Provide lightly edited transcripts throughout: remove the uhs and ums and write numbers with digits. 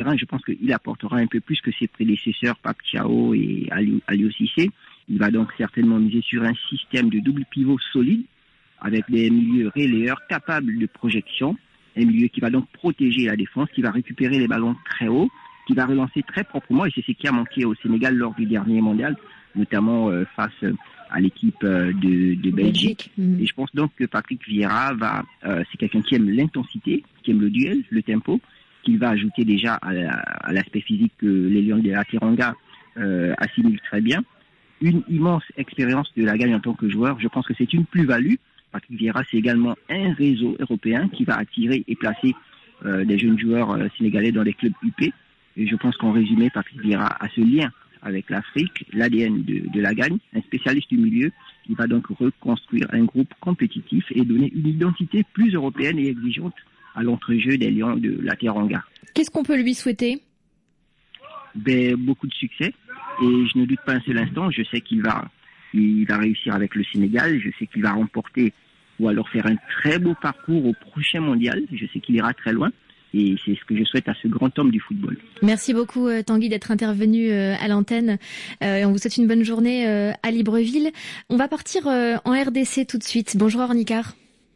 terrain, je pense qu'il apportera un peu plus que ses prédécesseurs, Pape Thiaw et Aliou Cissé. Il va donc certainement miser sur un système de double pivot solide, avec des milieux relayeurs capables de projection, un milieu qui va donc protéger la défense, qui va récupérer les ballons très haut, qui va relancer très proprement, et c'est ce qui a manqué au Sénégal lors du dernier mondial, notamment face à l'équipe de Belgique. Et je pense donc que Patrick Vieira c'est quelqu'un qui aime l'intensité, qui aime le duel, le tempo, qu'il va ajouter déjà à l'aspect physique que les Lions de la Teranga assimilent très bien. Une immense expérience de la Gagne en tant que joueur, je pense que c'est une plus-value. Patrick Vieira, c'est également un réseau européen qui va attirer et placer des jeunes joueurs sénégalais dans les clubs UP. Et je pense qu'en résumé, Patrick Vieira a ce lien avec l'Afrique, l'ADN de la Gagne, un spécialiste du milieu qui va donc reconstruire un groupe compétitif et donner une identité plus européenne et exigeante à l'entrejeu des Lions de la Teranga. Qu'est-ce qu'on peut lui souhaiter ? Beaucoup de succès, et je ne doute pas un seul instant. Je sais qu'il va réussir avec le Sénégal, je sais qu'il va remporter ou alors faire un très beau parcours au prochain mondial, je sais qu'il ira très loin. Et c'est ce que je souhaite à ce grand homme du football. Merci beaucoup Tanguy d'être intervenu à l'antenne. On vous souhaite une bonne journée à Libreville. On va partir en RDC tout de suite. Bonjour Ornicar.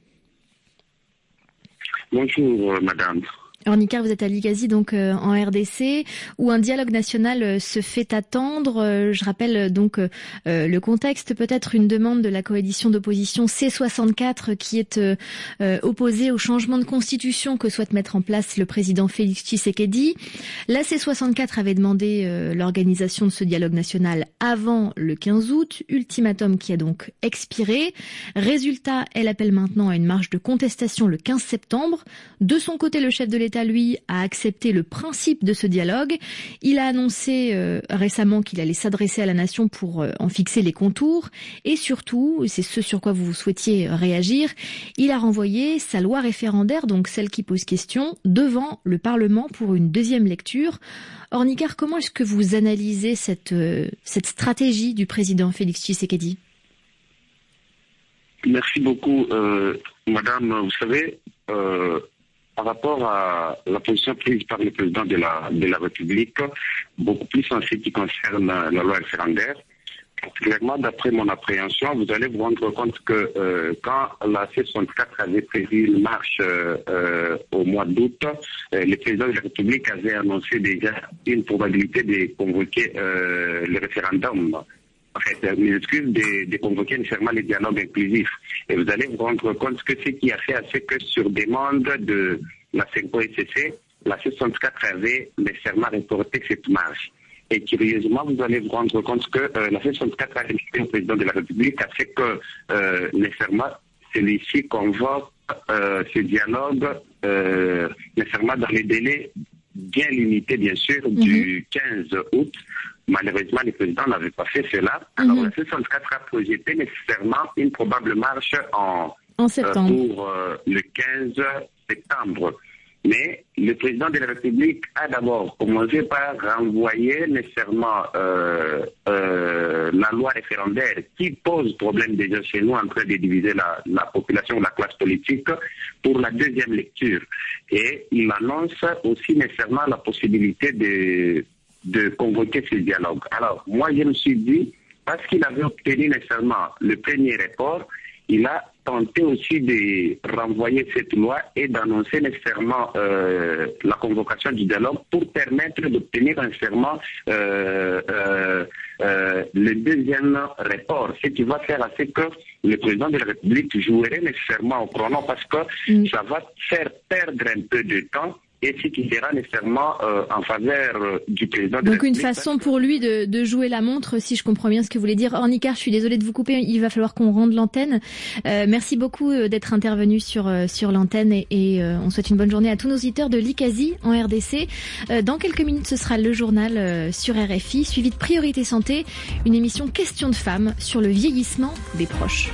Bonjour madame. Ornicar, vous êtes à Ligazi, donc en RDC, où un dialogue national se fait attendre. Je rappelle donc le contexte, peut-être une demande de la coalition d'opposition C64 qui est opposée au changement de constitution que souhaite mettre en place le président Félix Tshisekedi. La C64 avait demandé l'organisation de ce dialogue national avant le 15 août, ultimatum qui a donc expiré. Résultat, elle appelle maintenant à une marche de contestation le 15 septembre. De son côté, le chef de l'État, lui, a accepté le principe de ce dialogue. Il a annoncé récemment qu'il allait s'adresser à la nation pour en fixer les contours. Et surtout, c'est ce sur quoi vous souhaitiez réagir, il a renvoyé sa loi référendaire, donc celle qui pose question, devant le Parlement pour une deuxième lecture. Ornicar, comment est-ce que vous analysez cette stratégie du président Félix Tshisekedi ? Merci beaucoup, madame. Vous savez, par rapport à la position prise par le président de la République, beaucoup plus en ce qui concerne la loi référendaire, clairement, d'après mon appréhension, vous allez vous rendre compte que quand la C64 avait prévu une marche au mois d'août, le président de la République avait annoncé déjà une probabilité de convoquer le référendum. En fait, mes excuses de convoquer nécessairement les dialogues inclusifs. Et vous allez vous rendre compte que ce qui a fait, c'est que sur demande de la CENCO-SCC, la C64 avait nécessairement reporté cette marche. Et curieusement, vous allez vous rendre compte que la C64 a invité au président de la République à ce que nécessairement celui-ci convoque ce dialogue nécessairement dans les délais bien limités, bien sûr, du 15 août. Malheureusement, le président n'avait pas fait cela. Alors, la C64 a projeté nécessairement une probable marche en septembre. Pour le 15 septembre. Mais le président de la République a d'abord commencé par renvoyer nécessairement la loi référendaire qui pose problème déjà chez nous en train de diviser la population, la classe politique, pour la deuxième lecture. Et il annonce aussi nécessairement la possibilité de convoquer ce dialogue. Alors, moi, je me suis dit, parce qu'il avait obtenu nécessairement le premier report, il a tenté aussi de renvoyer cette loi et d'annoncer nécessairement la convocation du dialogue pour permettre d'obtenir nécessairement le deuxième report, ce qui va faire à ce que le président de la République jouerait nécessairement au chrono parce que ça va faire perdre un peu de temps et ce qui sera nécessairement en faveur du président de la République. Donc une façon pour lui de jouer la montre, si je comprends bien ce que vous voulez dire. Ornicar, je suis désolée de vous couper, il va falloir qu'on rende l'antenne. Merci beaucoup d'être intervenu sur l'antenne et on souhaite une bonne journée à tous nos auditeurs de l'ICASI en RDC. Dans quelques minutes, ce sera le journal sur RFI, suivi de Priorité Santé, une émission Questions de femmes sur le vieillissement des proches.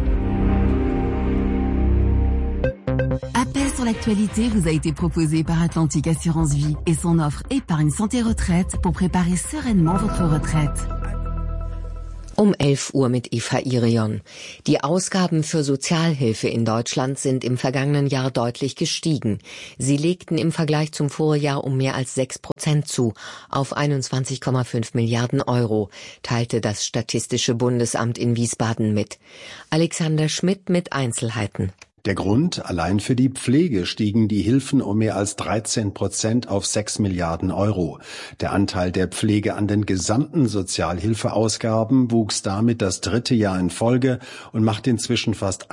Appel sur l'actualité vous a été proposé par Atlantique Assurance Vie et son offre épargne santé retraite pour préparer sereinement votre retraite. Um 11 Uhr mit Eva Irion. Die Ausgaben für Sozialhilfe in Deutschland sind im vergangenen Jahr deutlich gestiegen. Sie legten im Vergleich zum Vorjahr um mehr als 6% zu, auf 21,5 Milliarden Euro, teilte das Statistische Bundesamt in Wiesbaden mit. Alexander Schmidt mit Einzelheiten. Der Grund: allein für die Pflege stiegen die Hilfen um mehr als 13% auf 6 Milliarden Euro. Der Anteil der Pflege an den gesamten Sozialhilfeausgaben wuchs damit das 3. Jahr in Folge und macht inzwischen fast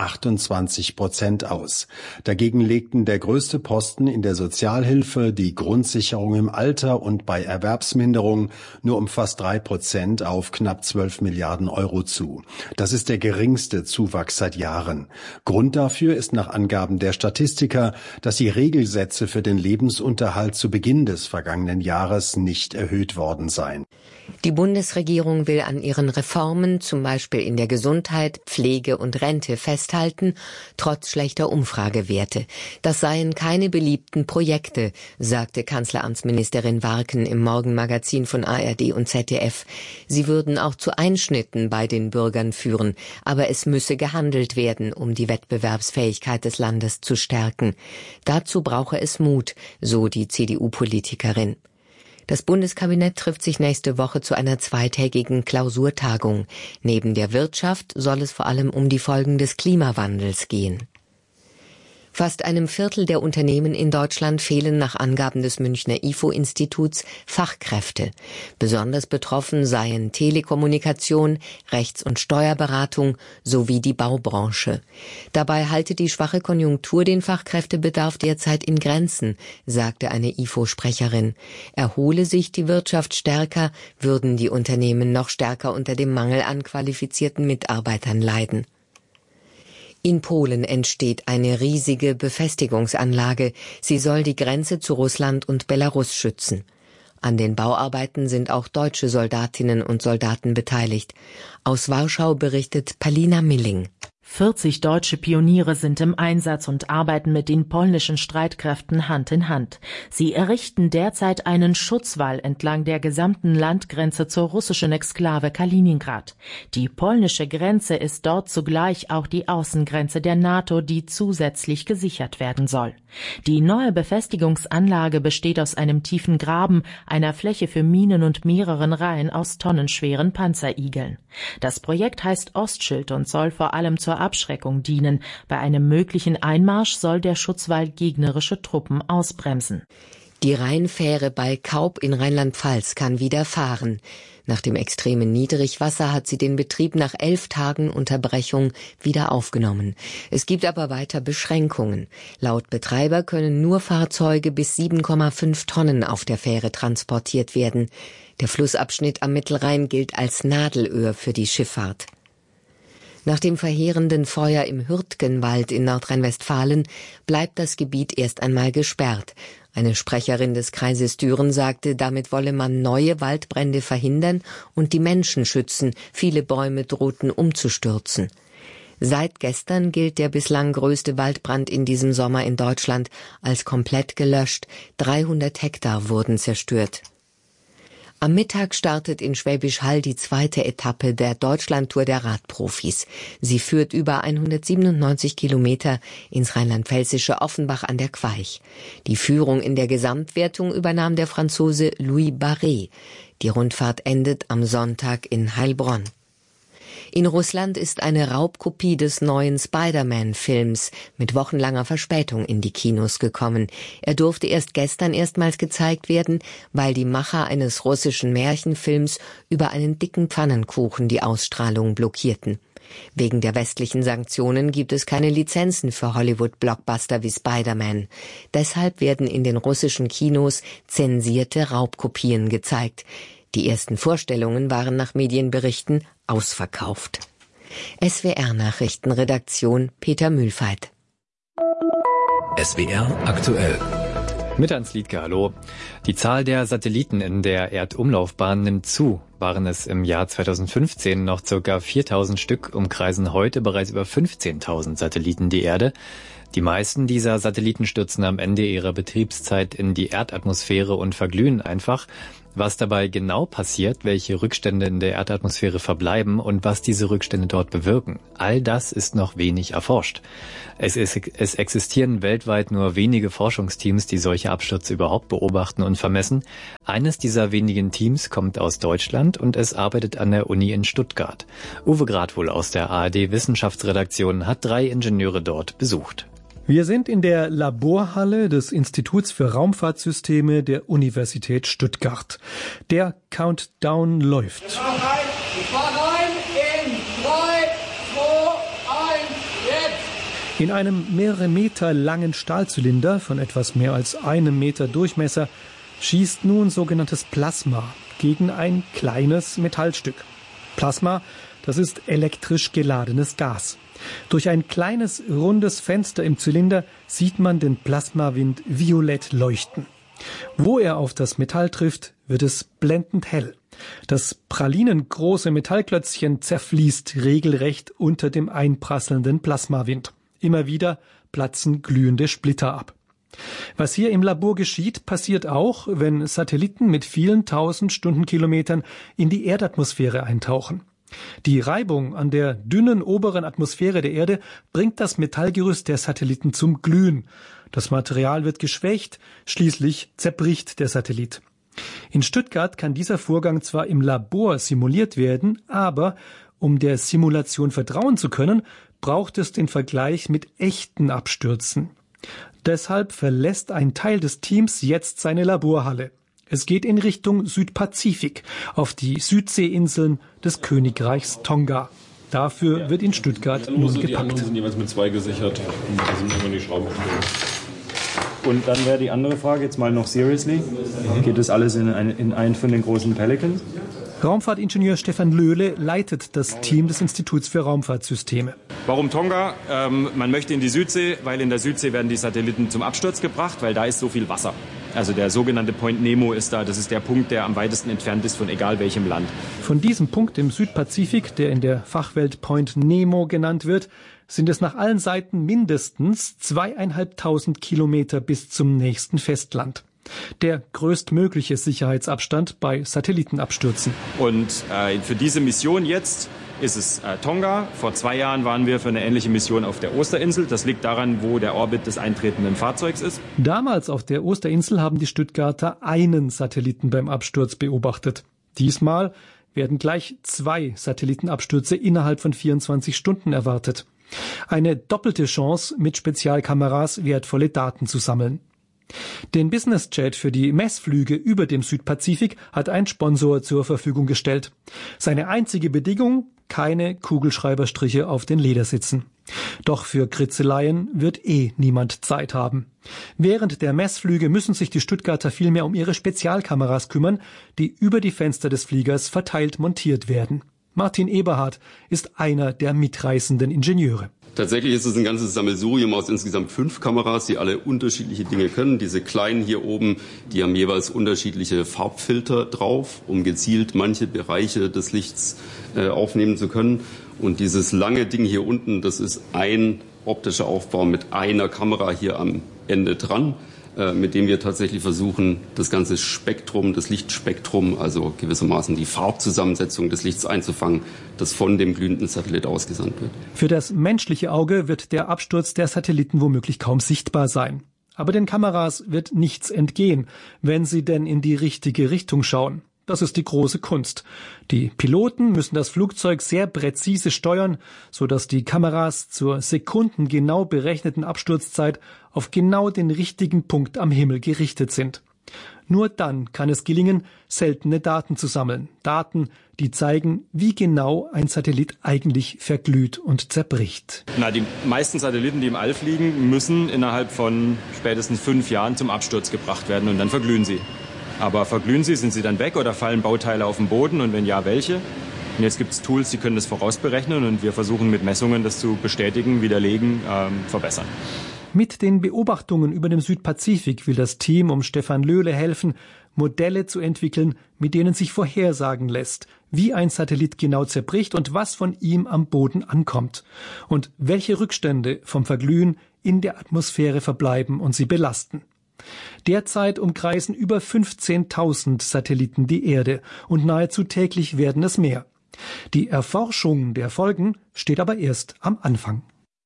28% aus. Dagegen legten der größte Posten in der Sozialhilfe, die Grundsicherung im Alter und bei Erwerbsminderung, nur um fast 3% auf knapp 12 Milliarden Euro zu. Das ist der geringste Zuwachs seit Jahren. Grund dafür ist nach Angaben der Statistiker, dass die Regelsätze für den Lebensunterhalt zu Beginn des vergangenen Jahres nicht erhöht worden seien. Die Bundesregierung will an ihren Reformen, zum Beispiel in der Gesundheit, Pflege und Rente, festhalten, trotz schlechter Umfragewerte. Das seien keine beliebten Projekte, sagte Kanzleramtsministerin Warken im Morgenmagazin von ARD und ZDF. Sie würden auch zu Einschnitten bei den Bürgern führen, aber es müsse gehandelt werden, um die Wettbewerbsfähigkeit des Landes zu stärken. Dazu brauche es Mut, so die CDU-Politikerin. Das Bundeskabinett trifft sich nächste Woche zu einer zweitägigen Klausurtagung. Neben der Wirtschaft soll es vor allem um die Folgen des Klimawandels gehen. Fast einem Viertel der Unternehmen in Deutschland fehlen nach Angaben des Münchner IFO-Instituts Fachkräfte. Besonders betroffen seien Telekommunikation, Rechts- und Steuerberatung sowie die Baubranche. Dabei halte die schwache Konjunktur den Fachkräftebedarf derzeit in Grenzen, sagte eine IFO-Sprecherin. Erhole sich die Wirtschaft stärker, würden die Unternehmen noch stärker unter dem Mangel an qualifizierten Mitarbeitern leiden. In Polen entsteht eine riesige Befestigungsanlage. Sie soll die Grenze zu Russland und Belarus schützen. An den Bauarbeiten sind auch deutsche Soldatinnen und Soldaten beteiligt. Aus Warschau berichtet Palina Milling. 40 deutsche Pioniere sind im Einsatz und arbeiten mit den polnischen Streitkräften Hand in Hand. Sie errichten derzeit einen Schutzwall entlang der gesamten Landgrenze zur russischen Exklave Kaliningrad. Die polnische Grenze ist dort zugleich auch die Außengrenze der NATO, die zusätzlich gesichert werden soll. Die neue Befestigungsanlage besteht aus einem tiefen Graben, einer Fläche für Minen und mehreren Reihen aus tonnenschweren Panzerigeln. Das Projekt heißt Ostschild und soll vor allem zur Abschreckung dienen. Bei einem möglichen Einmarsch soll der Schutzwall gegnerische Truppen ausbremsen. Die Rheinfähre bei Kaub in Rheinland-Pfalz kann wieder fahren. Nach dem extremen Niedrigwasser hat sie den Betrieb nach 11 Tagen Unterbrechung wieder aufgenommen. Es gibt aber weiter Beschränkungen. Laut Betreiber können nur Fahrzeuge bis 7,5 Tonnen auf der Fähre transportiert werden. Der Flussabschnitt am Mittelrhein gilt als Nadelöhr für die Schifffahrt. Nach dem verheerenden Feuer im Hürtgenwald in Nordrhein-Westfalen bleibt das Gebiet erst einmal gesperrt. Eine Sprecherin des Kreises Düren sagte, damit wolle man neue Waldbrände verhindern und die Menschen schützen. Viele Bäume drohten umzustürzen. Seit gestern gilt der bislang größte Waldbrand in diesem Sommer in Deutschland als komplett gelöscht. 300 Hektar wurden zerstört. Am Mittag startet in Schwäbisch Hall die zweite Etappe der Deutschlandtour der Radprofis. Sie führt über 197 Kilometer ins rheinland-pfälzische Offenbach an der Queich. Die Führung in der Gesamtwertung übernahm der Franzose Louis Barret. Die Rundfahrt endet am Sonntag in Heilbronn. In Russland ist eine Raubkopie des neuen Spider-Man-Films mit wochenlanger Verspätung in die Kinos gekommen. Er durfte erst gestern erstmals gezeigt werden, weil die Macher eines russischen Märchenfilms über einen dicken Pfannenkuchen die Ausstrahlung blockierten. Wegen der westlichen Sanktionen gibt es keine Lizenzen für Hollywood-Blockbuster wie Spider-Man. Deshalb werden in den russischen Kinos zensierte Raubkopien gezeigt. Die ersten Vorstellungen waren nach Medienberichten ausverkauft. SWR-Nachrichtenredaktion Peter Mühlfeit. SWR aktuell. Mit Hans Liedke, hallo. Die Zahl der Satelliten in der Erdumlaufbahn nimmt zu. Waren es im Jahr 2015 noch ca. 4.000 Stück, umkreisen heute bereits über 15.000 Satelliten die Erde. Die meisten dieser Satelliten stürzen am Ende ihrer Betriebszeit in die Erdatmosphäre und verglühen einfach. Was dabei genau passiert, welche Rückstände in der Erdatmosphäre verbleiben und was diese Rückstände dort bewirken, all das ist noch wenig erforscht. Es existieren weltweit nur wenige Forschungsteams, die solche Abstürze überhaupt beobachten und vermessen. Eines dieser wenigen Teams kommt aus Deutschland und es arbeitet an der Uni in Stuttgart. Uwe Gradwohl aus der ARD-Wissenschaftsredaktion hat 3 Ingenieure dort besucht. Wir sind in der Laborhalle des Instituts für Raumfahrtsysteme der Universität Stuttgart. Der Countdown läuft. Ich fahr rein in 3, 2, 1, jetzt! In einem mehrere Meter langen Stahlzylinder von etwas mehr als 1 Meter Durchmesser schießt nun sogenanntes Plasma gegen ein kleines Metallstück. Plasma, das ist elektrisch geladenes Gas. Durch ein kleines, rundes Fenster im Zylinder sieht man den Plasmawind violett leuchten. Wo er auf das Metall trifft, wird es blendend hell. Das pralinengroße Metallklötzchen zerfließt regelrecht unter dem einprasselnden Plasmawind. Immer wieder platzen glühende Splitter ab. Was hier im Labor geschieht, passiert auch, wenn Satelliten mit vielen 1000 Stundenkilometern in die Erdatmosphäre eintauchen. Die Reibung an der dünnen oberen Atmosphäre der Erde bringt das Metallgerüst der Satelliten zum Glühen. Das Material wird geschwächt, schließlich zerbricht der Satellit. In Stuttgart kann dieser Vorgang zwar im Labor simuliert werden, aber um der Simulation vertrauen zu können, braucht es den Vergleich mit echten Abstürzen. Deshalb verlässt ein Teil des Teams jetzt seine Laborhalle. Es geht in Richtung Südpazifik, auf die Südseeinseln des Königreichs Tonga. Dafür wird in Stuttgart nun gepackt. Die anderen sind jeweils mit 2 gesichert. Und da sind immer die Schrauben drin. Und dann wäre die andere Frage jetzt mal noch seriously. Geht das alles in einen von den großen Pelicans? Raumfahrtingenieur Stefan Löhle leitet das Team des Instituts für Raumfahrtsysteme. Warum Tonga? Man möchte in die Südsee, weil in der Südsee werden die Satelliten zum Absturz gebracht, weil da ist so viel Wasser. Also der sogenannte Point Nemo ist da. Das ist der Punkt, der am weitesten entfernt ist von egal welchem Land. Von diesem Punkt im Südpazifik, der in der Fachwelt Point Nemo genannt wird, sind es nach allen Seiten mindestens 2.500 Kilometer bis zum nächsten Festland. Der größtmögliche Sicherheitsabstand bei Satellitenabstürzen. Und für diese Mission jetzt ist es Tonga. Vor 2 Jahren waren wir für eine ähnliche Mission auf der Osterinsel. Das liegt daran, wo der Orbit des eintretenden Fahrzeugs ist. Damals auf der Osterinsel haben die Stuttgarter einen Satelliten beim Absturz beobachtet. Diesmal werden gleich 2 Satellitenabstürze innerhalb von 24 Stunden erwartet. Eine doppelte Chance, mit Spezialkameras wertvolle Daten zu sammeln. Den Businessjet für die Messflüge über dem Südpazifik hat ein Sponsor zur Verfügung gestellt. Seine einzige Bedingung: keine Kugelschreiberstriche auf den Ledersitzen. Doch für Kritzeleien wird niemand Zeit haben. Während der Messflüge müssen sich die Stuttgarter vielmehr um ihre Spezialkameras kümmern, die über die Fenster des Fliegers verteilt montiert werden. Martin Eberhardt ist einer der mitreißenden Ingenieure. Tatsächlich ist es ein ganzes Sammelsurium aus insgesamt 5 Kameras, die alle unterschiedliche Dinge können. Diese kleinen hier oben, die haben jeweils unterschiedliche Farbfilter drauf, um gezielt manche Bereiche des Lichts aufnehmen zu können. Und dieses lange Ding hier unten, das ist ein optischer Aufbau mit einer Kamera hier am Ende dran, mit dem wir tatsächlich versuchen, das ganze Spektrum, das Lichtspektrum, also gewissermaßen die Farbzusammensetzung des Lichts einzufangen, das von dem glühenden Satellit ausgesandt wird. Für das menschliche Auge wird der Absturz der Satelliten womöglich kaum sichtbar sein. Aber den Kameras wird nichts entgehen, wenn sie denn in die richtige Richtung schauen. Das ist die große Kunst. Die Piloten müssen das Flugzeug sehr präzise steuern, sodass die Kameras zur sekundengenau berechneten Absturzzeit auf genau den richtigen Punkt am Himmel gerichtet sind. Nur dann kann es gelingen, seltene Daten zu sammeln. Daten, die zeigen, wie genau ein Satellit eigentlich verglüht und zerbricht. Die meisten Satelliten, die im All fliegen, müssen innerhalb von spätestens 5 Jahren zum Absturz gebracht werden und dann verglühen sie. Aber verglühen sie, sind sie dann weg oder fallen Bauteile auf den Boden und wenn ja, welche? Und jetzt gibt es Tools, die können das vorausberechnen und wir versuchen mit Messungen das zu bestätigen, widerlegen, verbessern. Mit den Beobachtungen über dem Südpazifik will das Team um Stefan Löhle helfen, Modelle zu entwickeln, mit denen sich vorhersagen lässt, wie ein Satellit genau zerbricht und was von ihm am Boden ankommt und welche Rückstände vom Verglühen in der Atmosphäre verbleiben und sie belasten. Derzeit umkreisen über 15.000 Satelliten die Erde und nahezu täglich werden es mehr. Die Erforschung der Folgen steht aber erst am Anfang.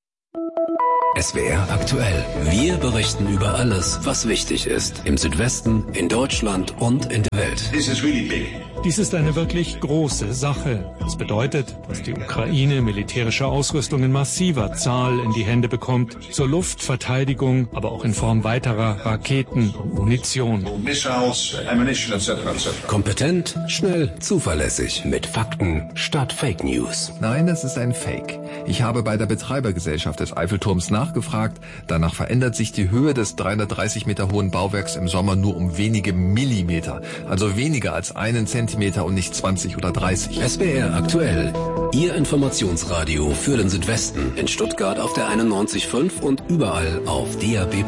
SWR aktuell. Wir berichten über alles, was wichtig ist. Im Südwesten, in Deutschland und in der Welt. Dies ist eine wirklich große Sache. Das bedeutet, dass die Ukraine militärische Ausrüstung in massiver Zahl in die Hände bekommt, zur Luftverteidigung, aber auch in Form weiterer Raketen und Munition. Kompetent, schnell, zuverlässig, mit Fakten statt Fake News. Nein, es ist ein Fake. Ich habe bei der Betreibergesellschaft des Eiffelturms nachgefragt. Danach verändert sich die Höhe des 330 Meter hohen Bauwerks im Sommer nur um wenige Millimeter. Also weniger als 1 Zentimeter und nicht 20 oder 30. SWR aktuell. Ihr Informationsradio für den Südwesten. In Stuttgart auf der 91.5 und überall auf DAB+.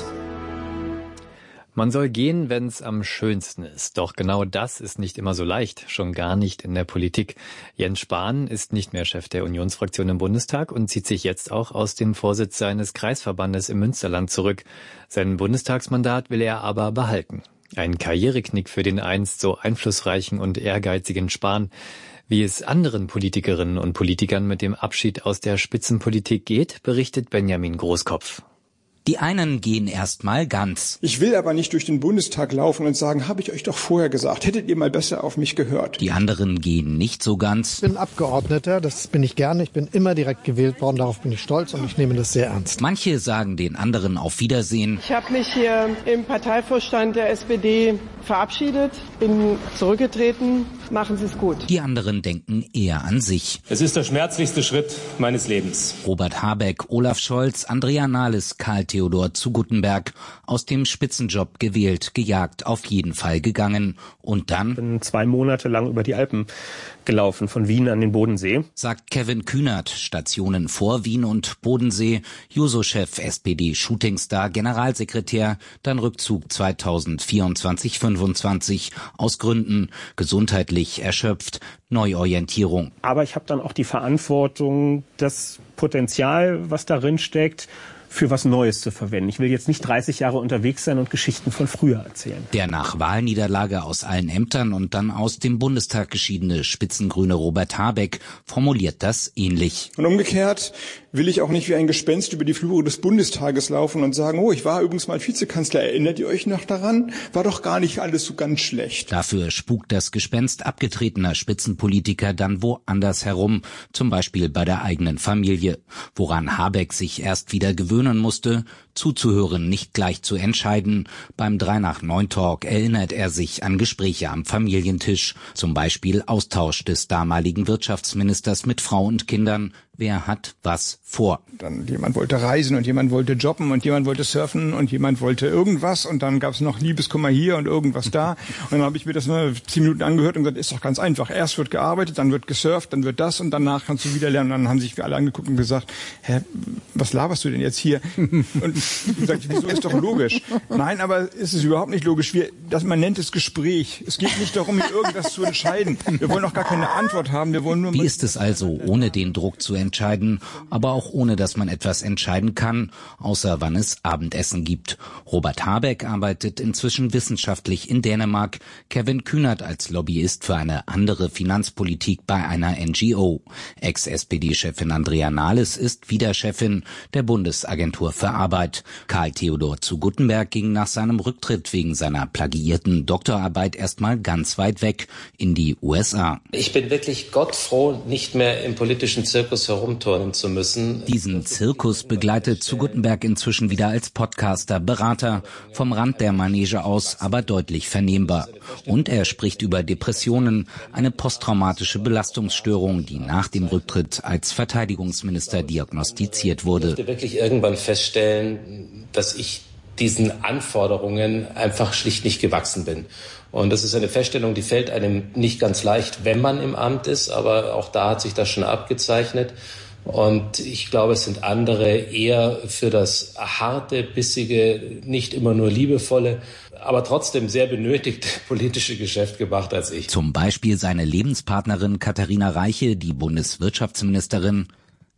Man soll gehen, wenn es am schönsten ist. Doch genau das ist nicht immer so leicht, schon gar nicht in der Politik. Jens Spahn ist nicht mehr Chef der Unionsfraktion im Bundestag und zieht sich jetzt auch aus dem Vorsitz seines Kreisverbandes im Münsterland zurück. Sein Bundestagsmandat will er aber behalten. Ein Karriereknick für den einst so einflussreichen und ehrgeizigen Spahn. Wie es anderen Politikerinnen und Politikern mit dem Abschied aus der Spitzenpolitik geht, berichtet Benjamin Großkopf. Die einen gehen erstmal ganz. Ich will aber nicht durch den Bundestag laufen und sagen, habe ich euch doch vorher gesagt, hättet ihr mal besser auf mich gehört. Die anderen gehen nicht so ganz. Ich bin Abgeordneter, das bin ich gerne. Ich bin immer direkt gewählt worden, darauf bin ich stolz und ich nehme das sehr ernst. Manche sagen den anderen auf Wiedersehen. Ich habe mich hier im Parteivorstand der SPD verabschiedet, bin zurückgetreten. Machen Sie es gut. Die anderen denken eher an sich. Es ist der schmerzlichste Schritt meines Lebens. Robert Habeck, Olaf Scholz, Andrea Nahles, Karl Theodor zu Guttenberg, aus dem Spitzenjob gewählt, gejagt, auf jeden Fall gegangen. Und dann? Ich bin 2 Monate lang über die Alpen gelaufen, von Wien an den Bodensee. Sagt Kevin Kühnert, Stationen vor Wien und Bodensee, Juso-Chef, SPD-Shootingstar, Generalsekretär, dann Rückzug 2024/25, aus Gründen, gesundheitlich erschöpft, Neuorientierung. Aber ich habe dann auch die Verantwortung, das Potenzial, was darin steckt, für was Neues zu verwenden. Ich will jetzt nicht 30 Jahre unterwegs sein und Geschichten von früher erzählen. Der nach Wahlniederlage aus allen Ämtern und dann aus dem Bundestag geschiedene Spitzengrüne Robert Habeck formuliert das ähnlich. Und umgekehrt will ich auch nicht wie ein Gespenst über die Flure des Bundestages laufen und sagen, oh, ich war übrigens mal Vizekanzler, erinnert ihr euch noch daran? War doch gar nicht alles so ganz schlecht. Dafür spukt das Gespenst abgetretener Spitzenpolitiker dann woanders herum, zum Beispiel bei der eigenen Familie, woran Habeck sich erst wieder gewöhnen musste, zuzuhören, nicht gleich zu entscheiden. Beim 3-nach-9-Talk erinnert er sich an Gespräche am Familientisch, zum Beispiel Austausch des damaligen Wirtschaftsministers mit Frau und Kindern. Wer hat was vor? Dann jemand wollte reisen und jemand wollte jobben und jemand wollte surfen und jemand wollte irgendwas und dann gab es noch Liebeskummer hier und irgendwas da. Und dann habe ich mir das mal 10 Minuten angehört und gesagt, ist doch ganz einfach. Erst wird gearbeitet, dann wird gesurft, dann wird das und danach kannst du wieder lernen. Und dann haben sich alle angeguckt und gesagt, hä, was laberst du denn jetzt hier? Und ich gesagt, wieso, ist doch logisch. Nein, aber es ist überhaupt nicht logisch. Man nennt es Gespräch. Es geht nicht darum, hier irgendwas zu entscheiden. Wir wollen auch gar keine Antwort haben. Wir wollen nur. Wie ist es also, ohne den Druck zu entscheiden, aber auch ohne, dass man etwas entscheiden kann, außer wann es Abendessen gibt? Robert Habeck arbeitet inzwischen wissenschaftlich in Dänemark, Kevin Kühnert als Lobbyist für eine andere Finanzpolitik bei einer NGO. Ex-SPD-Chefin Andrea Nahles ist wieder Chefin der Bundesagentur für Arbeit. Karl Theodor zu Guttenberg ging nach seinem Rücktritt wegen seiner plagiierten Doktorarbeit erstmal ganz weit weg in die USA. Ich bin wirklich gottfroh, nicht mehr im politischen Zirkus herumturnen zu müssen. Diesen Zirkus begleitet zu Guttenberg inzwischen wieder als Podcaster, Berater, vom Rand der Manege aus, aber deutlich vernehmbar. Und er spricht über Depressionen, eine posttraumatische Belastungsstörung, die nach dem Rücktritt als Verteidigungsminister diagnostiziert wurde. Ich musste wirklich irgendwann feststellen, dass ich diesen Anforderungen einfach schlicht nicht gewachsen bin. Und das ist eine Feststellung, die fällt einem nicht ganz leicht, wenn man im Amt ist, aber auch da hat sich das schon abgezeichnet. Und ich glaube, es sind andere eher für das harte, bissige, nicht immer nur liebevolle, aber trotzdem sehr benötigte politische Geschäft gemacht als ich. Zum Beispiel seine Lebenspartnerin Katharina Reiche, die Bundeswirtschaftsministerin.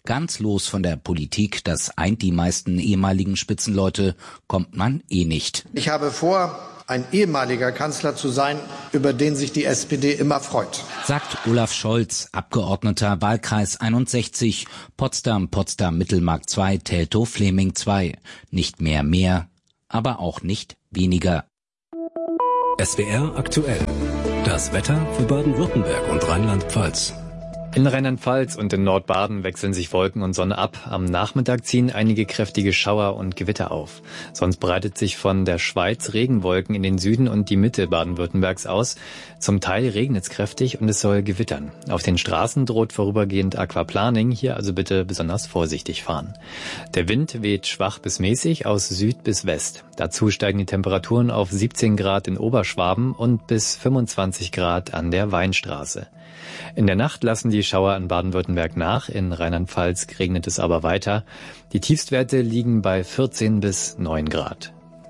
Ganz los von der Politik, das eint die meisten ehemaligen Spitzenleute, kommt man nicht. Ich habe vor, ein ehemaliger Kanzler zu sein, über den sich die SPD immer freut. Sagt Olaf Scholz, Abgeordneter Wahlkreis 61, Potsdam, Mittelmark 2, Teltow-Fleming 2. Nicht mehr, aber auch nicht weniger. SWR aktuell. Das Wetter für Baden-Württemberg und Rheinland-Pfalz. In Rheinland-Pfalz und in Nordbaden wechseln sich Wolken und Sonne ab. Am Nachmittag ziehen einige kräftige Schauer und Gewitter auf. Sonst breitet sich von der Schweiz Regenwolken in den Süden und die Mitte Baden-Württembergs aus. Zum Teil regnet es kräftig und es soll gewittern. Auf den Straßen droht vorübergehend Aquaplaning. Hier also bitte besonders vorsichtig fahren. Der Wind weht schwach bis mäßig aus Süd bis West. Dazu steigen die Temperaturen auf 17 Grad in Oberschwaben und bis 25 Grad an der Weinstraße. In der Nacht lassen die Schauer in Baden-Württemberg nach, in Rheinland-Pfalz regnet es aber weiter. Die Tiefstwerte liegen bei 14 bis 9 Grad.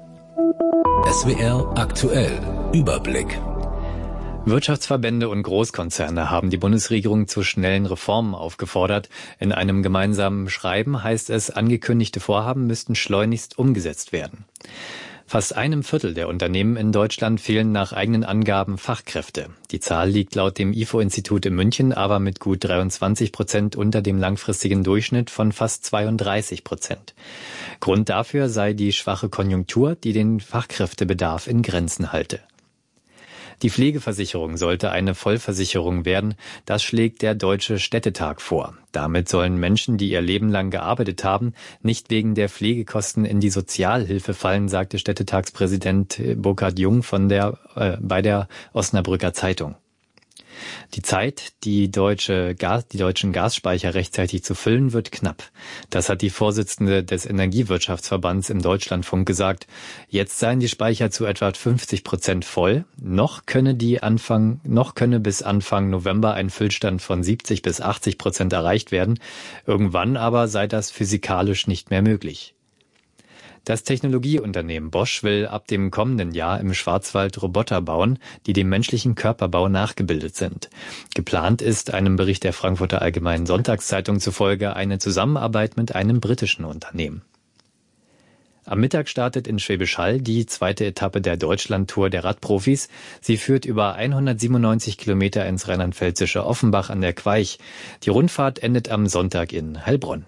SWR aktuell. Überblick. Wirtschaftsverbände und Großkonzerne haben die Bundesregierung zu schnellen Reformen aufgefordert. In einem gemeinsamen Schreiben heißt es, angekündigte Vorhaben müssten schleunigst umgesetzt werden. Fast 1/4 der Unternehmen in Deutschland fehlen nach eigenen Angaben Fachkräfte. Die Zahl liegt laut dem IFO-Institut in München aber mit gut 23% unter dem langfristigen Durchschnitt von fast 32%. Grund dafür sei die schwache Konjunktur, die den Fachkräftebedarf in Grenzen halte. Die Pflegeversicherung sollte eine Vollversicherung werden. Das schlägt der Deutsche Städtetag vor. Damit sollen Menschen, die ihr Leben lang gearbeitet haben, nicht wegen der Pflegekosten in die Sozialhilfe fallen, sagte Städtetagspräsident Burkhard Jung bei der Osnabrücker Zeitung. Die Zeit, die deutschen Gasspeicher rechtzeitig zu füllen, wird knapp. Das hat die Vorsitzende des Energiewirtschaftsverbands im Deutschlandfunk gesagt. Jetzt seien die Speicher zu etwa 50% voll. Noch könne bis Anfang November ein Füllstand von 70 bis 80% erreicht werden. Irgendwann aber sei das physikalisch nicht mehr möglich. Das Technologieunternehmen Bosch will ab dem kommenden Jahr im Schwarzwald Roboter bauen, die dem menschlichen Körperbau nachgebildet sind. Geplant ist, einem Bericht der Frankfurter Allgemeinen Sonntagszeitung zufolge, eine Zusammenarbeit mit einem britischen Unternehmen. Am Mittag startet in Schwäbisch Hall die zweite Etappe der Deutschlandtour der Radprofis. Sie führt über 197 Kilometer ins rheinland-pfälzische Offenbach an der Queich. Die Rundfahrt endet am Sonntag in Heilbronn.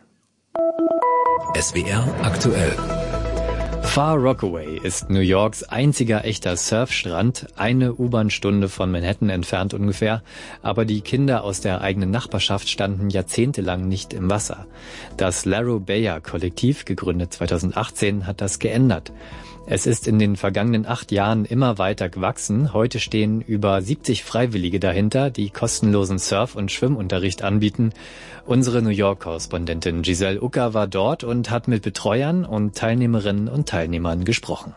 SWR aktuell. Far Rockaway ist New Yorks einziger echter Surfstrand, eine U-Bahn-Stunde von Manhattan entfernt ungefähr, aber die Kinder aus der eigenen Nachbarschaft standen jahrzehntelang nicht im Wasser. Das Larro Bayer Kollektiv, gegründet 2018, hat das geändert. Es ist in den vergangenen 8 Jahren immer weiter gewachsen. Heute stehen über 70 Freiwillige dahinter, die kostenlosen Surf- und Schwimmunterricht anbieten. Unsere New York-Korrespondentin Giselle Ucker war dort und hat mit Betreuern und Teilnehmerinnen und Teilnehmern gesprochen.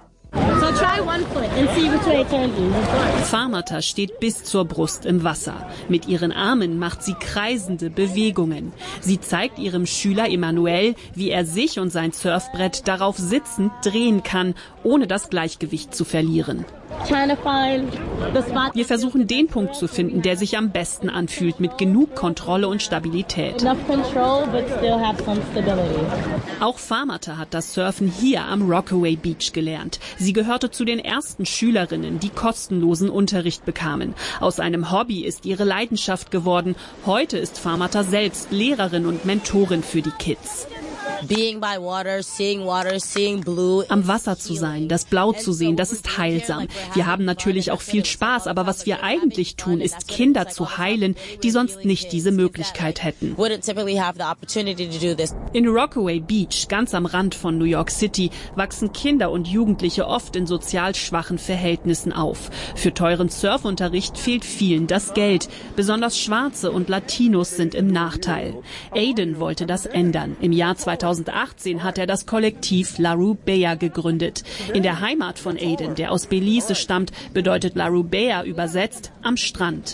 Farmata steht bis zur Brust im Wasser. Mit ihren Armen macht sie kreisende Bewegungen. Sie zeigt ihrem Schüler Emanuel, wie er sich und sein Surfbrett darauf sitzend drehen kann, ohne das Gleichgewicht zu verlieren. Wir versuchen, den Punkt zu finden, der sich am besten anfühlt, mit genug Kontrolle und Stabilität. Auch Farmata hat das Surfen hier am Rockaway Beach gelernt. Sie gehörte zu den ersten Schülerinnen, die kostenlosen Unterricht bekamen. Aus einem Hobby ist ihre Leidenschaft geworden. Heute ist Farmata selbst Lehrerin und Mentorin für die Kids. Am Wasser zu sein, das Blau zu sehen, das ist heilsam. Wir haben natürlich auch viel Spaß, aber was wir eigentlich tun, ist Kinder zu heilen, die sonst nicht diese Möglichkeit hätten. In Rockaway Beach, ganz am Rand von New York City, wachsen Kinder und Jugendliche oft in sozial schwachen Verhältnissen auf. Für teuren Surfunterricht fehlt vielen das Geld. Besonders Schwarze und Latinos sind im Nachteil. Aiden wollte das ändern. Im Jahr 2000 2018 hat er das Kollektiv Larubea gegründet. In der Heimat von Aiden, der aus Belize stammt, bedeutet Larubea übersetzt am Strand.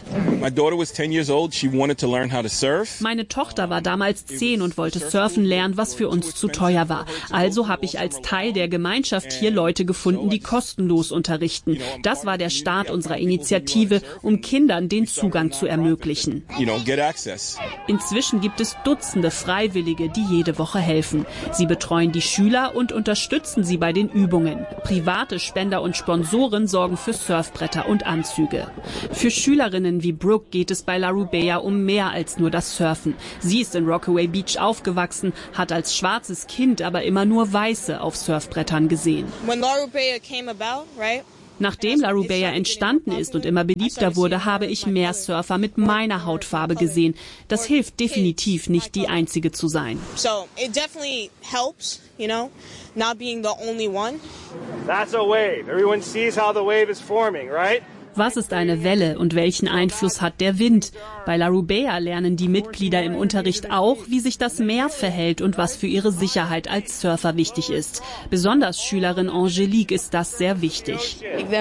Meine Tochter war damals 10 und wollte surfen lernen, was für uns zu teuer war. Also habe ich als Teil der Gemeinschaft hier Leute gefunden, die kostenlos unterrichten. Das war der Start unserer Initiative, um Kindern den Zugang zu ermöglichen. Inzwischen gibt es Dutzende Freiwillige, die jede Woche helfen. Sie betreuen die Schüler und unterstützen sie bei den Übungen. Private Spender und Sponsoren sorgen für Surfbretter und Anzüge. Für Schülerinnen wie Brooke geht es bei Larubea um mehr als nur das Surfen. Sie ist in Rockaway Beach aufgewachsen, hat als schwarzes Kind aber immer nur Weiße auf Surfbrettern gesehen. Nachdem Larubea entstanden ist und immer beliebter wurde, habe ich mehr Surfer mit meiner Hautfarbe gesehen. Das hilft definitiv nicht, die Einzige zu sein. Not being the only one. That's a wave. Everyone sees how the wave is forming, right? Was ist eine Welle und welchen Einfluss hat der Wind? Bei Larubea lernen die Mitglieder im Unterricht auch, wie sich das Meer verhält und was für ihre Sicherheit als Surfer wichtig ist. Besonders Schülerin Angelique ist das sehr wichtig.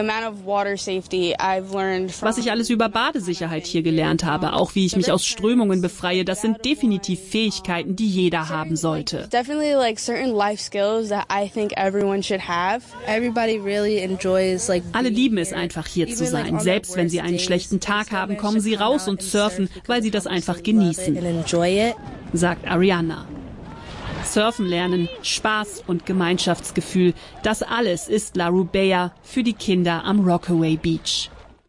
Was ich alles über Badesicherheit hier gelernt habe, auch wie ich mich aus Strömungen befreie, das sind definitiv Fähigkeiten, die jeder haben sollte. Alle lieben es einfach, hier zu sein. Selbst wenn sie einen schlechten Tag haben, kommen sie raus und surfen, weil sie das einfach genießen, sagt Ariana. Surfen lernen, Spaß und Gemeinschaftsgefühl, das alles ist Larubea für die Kinder am Rockaway Beach.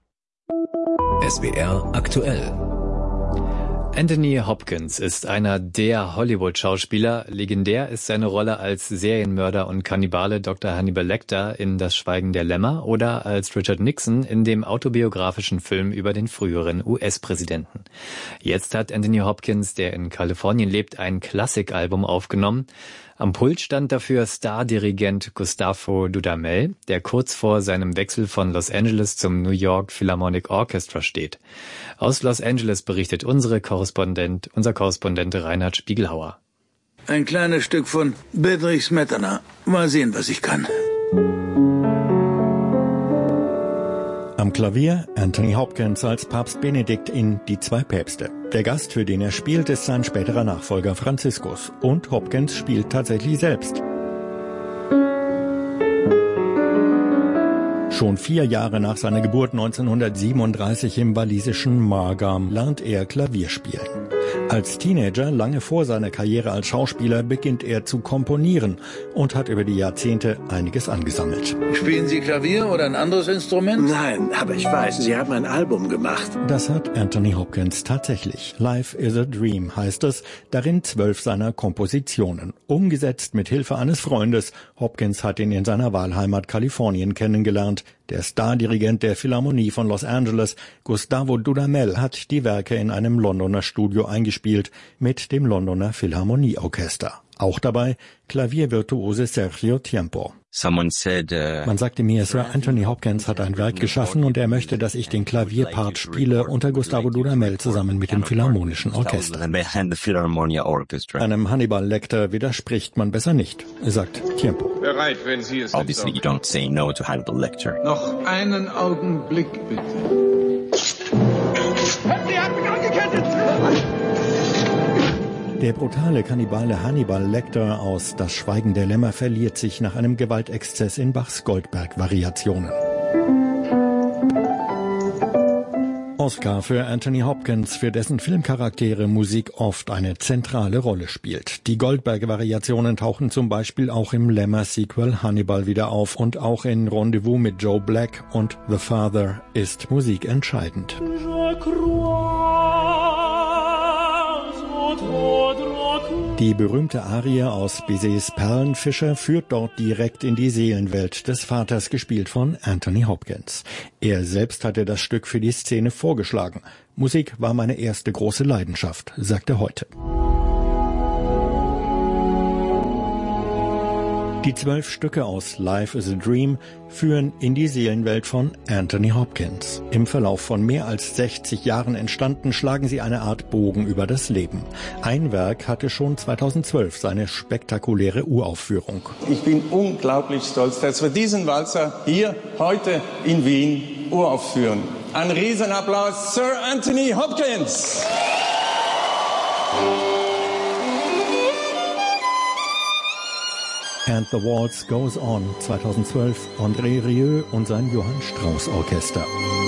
SWR aktuell. Anthony Hopkins ist einer der Hollywood-Schauspieler. Legendär ist seine Rolle als Serienmörder und Kannibale Dr. Hannibal Lecter in Das Schweigen der Lämmer oder als Richard Nixon in dem autobiografischen Film über den früheren US-Präsidenten. Jetzt hat Anthony Hopkins, der in Kalifornien lebt, ein Klassikalbum aufgenommen. Am Pult stand dafür Stardirigent Gustavo Dudamel, der kurz vor seinem Wechsel von Los Angeles zum New York Philharmonic Orchestra steht. Aus Los Angeles berichtet unser Korrespondent Reinhard Spiegelhauer. Ein kleines Stück von Bedřich Smetana. Mal sehen, was ich kann. Am Klavier Anthony Hopkins als Papst Benedikt in Die zwei Päpste. Der Gast, für den er spielt, ist sein späterer Nachfolger Franziskus. Und Hopkins spielt tatsächlich selbst. Schon 4 Jahre nach seiner Geburt 1937 im walisischen Margam lernt er Klavier spielen. Als Teenager, lange vor seiner Karriere als Schauspieler, beginnt er zu komponieren und hat über die Jahrzehnte einiges angesammelt. Spielen Sie Klavier oder ein anderes Instrument? Nein, aber ich weiß, Sie haben ein Album gemacht. Das hat Anthony Hopkins tatsächlich. Life is a Dream heißt es, darin 12 seiner Kompositionen. Umgesetzt mit Hilfe eines Freundes. Hopkins hat ihn in seiner Wahlheimat Kalifornien kennengelernt. Der Stardirigent der Philharmonie von Los Angeles, Gustavo Dudamel, hat die Werke in einem Londoner Studio eingespielt mit dem Londoner Philharmonieorchester. Auch dabei Klaviervirtuose Sergio Tiempo. Man sagte mir, Sir Anthony Hopkins hat ein Werk geschaffen und er möchte, dass ich den Klavierpart spiele unter Gustavo Dudamel zusammen mit dem Philharmonischen Orchester. Einem Hannibal Lecter widerspricht man besser nicht, sagt Tiempo. Bereit, wenn Sie es Obviously you don't say no to Hannibal Lecter. Noch einen Augenblick, bitte. Sie hat mich angekettet! Der brutale Kannibale Hannibal Lecter aus Das Schweigen der Lämmer verliert sich nach einem Gewaltexzess in Bachs Goldberg-Variationen. Oscar für Anthony Hopkins, für dessen Filmcharaktere Musik oft eine zentrale Rolle spielt. Die Goldberg-Variationen tauchen zum Beispiel auch im Lämmer-Sequel Hannibal wieder auf und auch in Rendezvous mit Joe Black und The Father ist Musik entscheidend. Die berühmte Arie aus Bizets Perlenfischer führt dort direkt in die Seelenwelt des Vaters, gespielt von Anthony Hopkins. Er selbst hatte das Stück für die Szene vorgeschlagen. Musik war meine erste große Leidenschaft, sagt er heute. Die 12 Stücke aus Life is a Dream führen in die Seelenwelt von Anthony Hopkins. Im Verlauf von mehr als 60 Jahren entstanden, schlagen sie eine Art Bogen über das Leben. Ein Werk hatte schon 2012 seine spektakuläre Uraufführung. Ich bin unglaublich stolz, dass wir diesen Walzer hier heute in Wien uraufführen. Ein Riesenapplaus, Sir Anthony Hopkins! And the Waltz Goes On, 2012, André Rieu und sein Johann Strauss Orchester.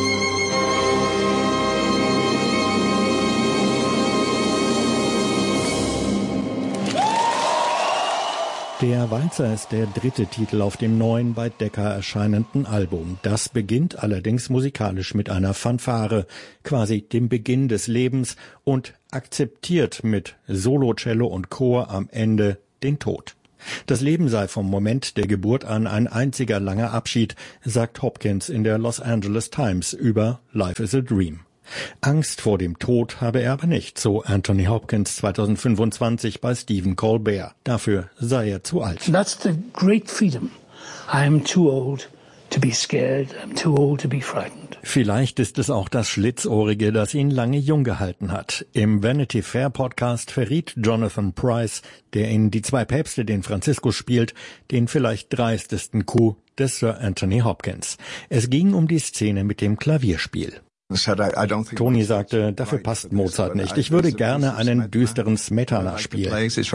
Der Walzer ist der dritte Titel auf dem neuen bei Decca erscheinenden Album. Das beginnt allerdings musikalisch mit einer Fanfare, quasi dem Beginn des Lebens, und akzeptiert mit Solo-Cello und Chor am Ende den Tod. Das Leben sei vom Moment der Geburt an ein einziger langer Abschied, sagt Hopkins in der Los Angeles Times über Life is a Dream. Angst vor dem Tod habe er aber nicht, so Anthony Hopkins 2025 bei Stephen Colbert. Dafür sei er zu alt. That's the great freedom. I'm too old to be scared. I'm too old to be frightened. Vielleicht ist es auch das Schlitzohrige, das ihn lange jung gehalten hat. Im Vanity Fair Podcast verriet Jonathan Pryce, der in Die zwei Päpste den Franziskus spielt, den vielleicht dreistesten Coup des Sir Anthony Hopkins. Es ging um die Szene mit dem Klavierspiel. Tony sagte, dafür passt Mozart nicht. Ich würde gerne einen düsteren Smetana spielen.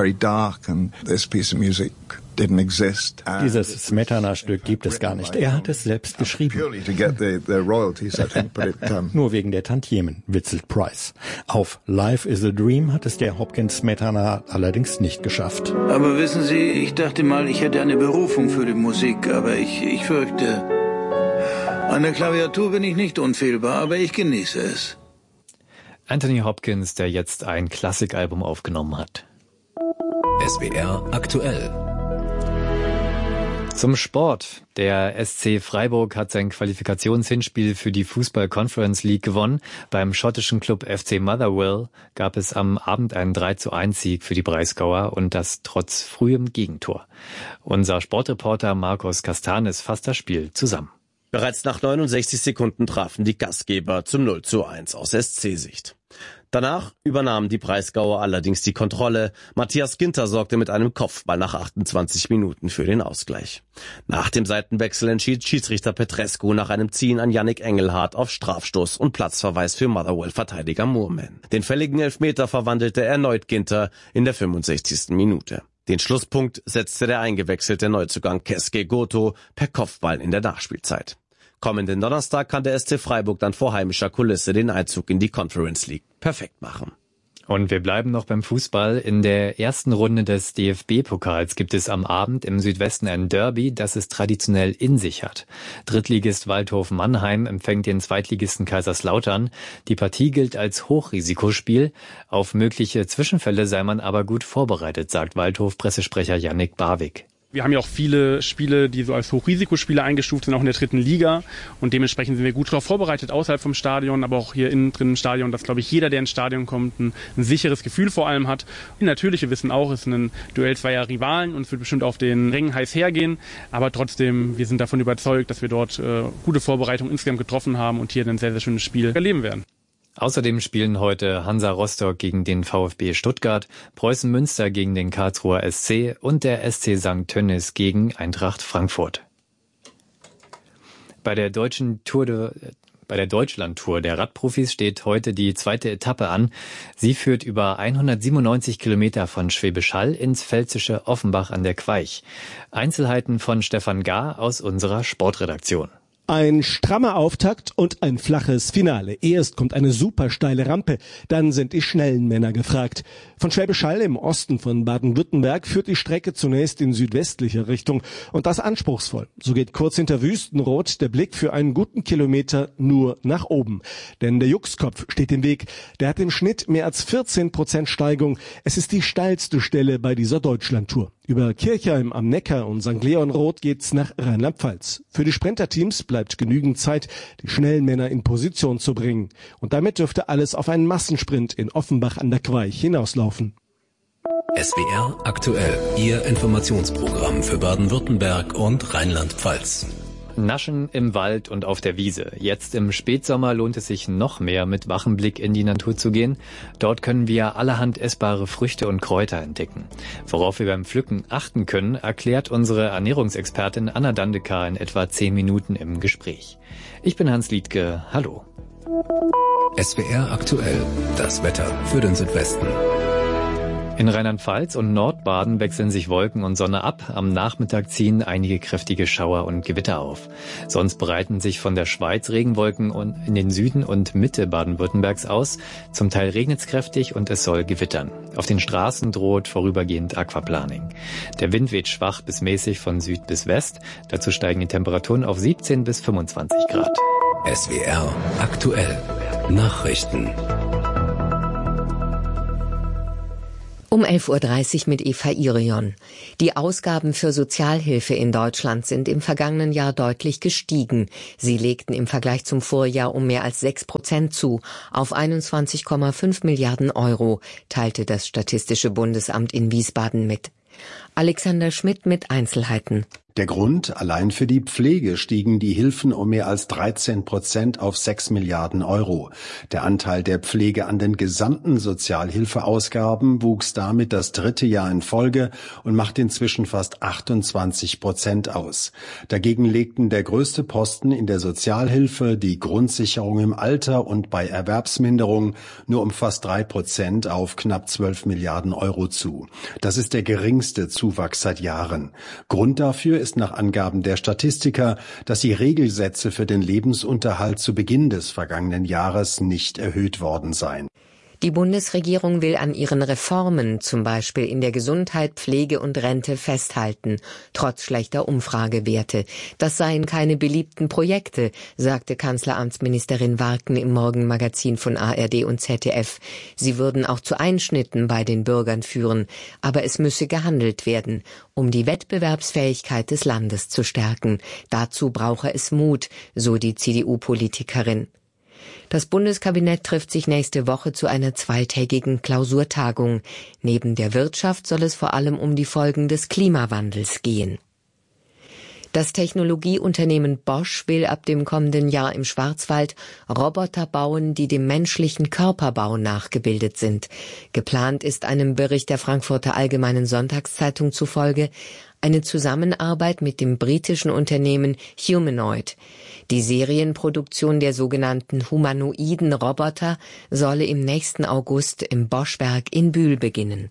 Dieses Smetana-Stück gibt es gar nicht. Er hat es selbst geschrieben. Nur wegen der Tantiemen, witzelt Pryce. Auf Life is a Dream hat es der Hopkins-Smetana allerdings nicht geschafft. Aber wissen Sie, ich dachte mal, ich hätte eine Berufung für die Musik, aber ich fürchte... An der Klaviatur bin ich nicht unfehlbar, aber ich genieße es. Anthony Hopkins, der jetzt ein Klassikalbum aufgenommen hat. SWR aktuell. Zum Sport. Der SC Freiburg hat sein Qualifikationshinspiel für die Fußball Conference League gewonnen. Beim schottischen Club FC Motherwell gab es am Abend einen 3:1-Sieg für die Breisgauer und das trotz frühem Gegentor. Unser Sportreporter Markus Castanis fasst das Spiel zusammen. Bereits nach 69 Sekunden trafen die Gastgeber zum 0:1 aus SC-Sicht. Danach übernahmen die Breisgauer allerdings die Kontrolle. Matthias Ginter sorgte mit einem Kopfball nach 28 Minuten für den Ausgleich. Nach dem Seitenwechsel entschied Schiedsrichter Petrescu nach einem Ziehen an Yannick Engelhardt auf Strafstoß und Platzverweis für Motherwell-Verteidiger Moorman. Den fälligen Elfmeter verwandelte erneut Ginter in der 65. Minute. Den Schlusspunkt setzte der eingewechselte Neuzugang Keske Goto per Kopfball in der Nachspielzeit. Kommenden Donnerstag kann der SC Freiburg dann vor heimischer Kulisse den Einzug in die Conference League perfekt machen. Und wir bleiben noch beim Fußball. In der ersten Runde des DFB-Pokals gibt es am Abend im Südwesten ein Derby, das es traditionell in sich hat. Drittligist Waldhof Mannheim empfängt den Zweitligisten Kaiserslautern. Die Partie gilt als Hochrisikospiel. Auf mögliche Zwischenfälle sei man aber gut vorbereitet, sagt Waldhof-Pressesprecher Yannick Barwig. Wir haben ja auch viele Spiele, die so als Hochrisikospiele eingestuft sind, auch in der dritten Liga. Und dementsprechend sind wir gut darauf vorbereitet, außerhalb vom Stadion, aber auch hier innen drin im Stadion, dass, glaube ich, jeder, der ins Stadion kommt, ein sicheres Gefühl vor allem hat. Und natürlich, wir wissen auch, es ist ein Duell zweier Rivalen und es wird bestimmt auf den Rängen heiß hergehen. Aber trotzdem, wir sind davon überzeugt, dass wir dort gute Vorbereitungen insgesamt getroffen haben und hier ein sehr, sehr schönes Spiel erleben werden. Außerdem spielen heute Hansa Rostock gegen den VfB Stuttgart, Preußen Münster gegen den Karlsruher SC und der SC St. Tönnies gegen Eintracht Frankfurt. Bei der Deutschlandtour der Radprofis steht heute die zweite Etappe an. Sie führt über 197 Kilometer von Schwäbisch Hall ins pfälzische Offenbach an der Queich. Einzelheiten von Stefan Gahr aus unserer Sportredaktion. Ein strammer Auftakt und ein flaches Finale. Erst kommt eine super steile Rampe, dann sind die schnellen Männer gefragt. Von Schwäbisch Hall im Osten von Baden-Württemberg führt die Strecke zunächst in südwestlicher Richtung und das anspruchsvoll. So geht kurz hinter Wüstenrot der Blick für einen guten Kilometer nur nach oben. Denn der Juxkopf steht im Weg. Der hat im Schnitt mehr als 14% Steigung. Es ist die steilste Stelle bei dieser Deutschlandtour. Über Kirchheim am Neckar und St. Leonroth geht's nach Rheinland-Pfalz. Für die Sprinterteams bleibt genügend Zeit, die schnellen Männer in Position zu bringen. Und damit dürfte alles auf einen Massensprint in Offenbach an der Queich hinauslaufen. SWR aktuell, Ihr Informationsprogramm für Baden-Württemberg und Rheinland-Pfalz. Naschen im Wald und auf der Wiese. Jetzt im Spätsommer lohnt es sich noch mehr, mit wachem Blick in die Natur zu gehen. Dort können wir allerhand essbare Früchte und Kräuter entdecken. Worauf wir beim Pflücken achten können, erklärt unsere Ernährungsexpertin Anna Dandekar in etwa 10 Minuten im Gespräch. Ich bin Hans Liedtke. Hallo. SWR aktuell, das Wetter für den Südwesten. In Rheinland-Pfalz und Nordbaden wechseln sich Wolken und Sonne ab. Am Nachmittag ziehen einige kräftige Schauer und Gewitter auf. Sonst breiten sich von der Schweiz Regenwolken in den Süden und Mitte Baden-Württembergs aus. Zum Teil regnet es kräftig und es soll gewittern. Auf den Straßen droht vorübergehend Aquaplaning. Der Wind weht schwach bis mäßig von Süd bis West. Dazu steigen die Temperaturen auf 17 bis 25 Grad. SWR aktuell. Nachrichten. Um 11.30 Uhr mit Eva Irion. Die Ausgaben für Sozialhilfe in Deutschland sind im vergangenen Jahr deutlich gestiegen. Sie legten im Vergleich zum Vorjahr um mehr als 6% zu, auf 21,5 Milliarden Euro, teilte das Statistische Bundesamt in Wiesbaden mit. Alexander Schmidt mit Einzelheiten. Der Grund, allein für die Pflege stiegen die Hilfen um mehr als 13% auf 6 Milliarden Euro. Der Anteil der Pflege an den gesamten Sozialhilfeausgaben wuchs damit das 3. Jahr in Folge und macht inzwischen fast 28% aus. Dagegen legten der größte Posten in der Sozialhilfe, die Grundsicherung im Alter und bei Erwerbsminderung nur um fast 3% auf knapp 12 Milliarden Euro zu. Das ist der geringste Zuwachs seit Jahren. Grund dafür ist nach Angaben der Statistiker, dass die Regelsätze für den Lebensunterhalt zu Beginn des vergangenen Jahres nicht erhöht worden seien. Die Bundesregierung will an ihren Reformen, zum Beispiel in der Gesundheit, Pflege und Rente, festhalten, trotz schlechter Umfragewerte. Das seien keine beliebten Projekte, sagte Kanzleramtsministerin Warken im Morgenmagazin von ARD und ZDF. Sie würden auch zu Einschnitten bei den Bürgern führen, aber es müsse gehandelt werden, um die Wettbewerbsfähigkeit des Landes zu stärken. Dazu brauche es Mut, so die CDU-Politikerin. Das Bundeskabinett trifft sich nächste Woche zu einer 2-tägigen Klausurtagung. Neben der Wirtschaft soll es vor allem um die Folgen des Klimawandels gehen. Das Technologieunternehmen Bosch will ab dem kommenden Jahr im Schwarzwald Roboter bauen, die dem menschlichen Körperbau nachgebildet sind. Geplant ist einem Bericht der Frankfurter Allgemeinen Sonntagszeitung zufolge eine Zusammenarbeit mit dem britischen Unternehmen Humanoid. Die Serienproduktion der sogenannten humanoiden Roboter solle im nächsten August im Bosch-Werk in Bühl beginnen.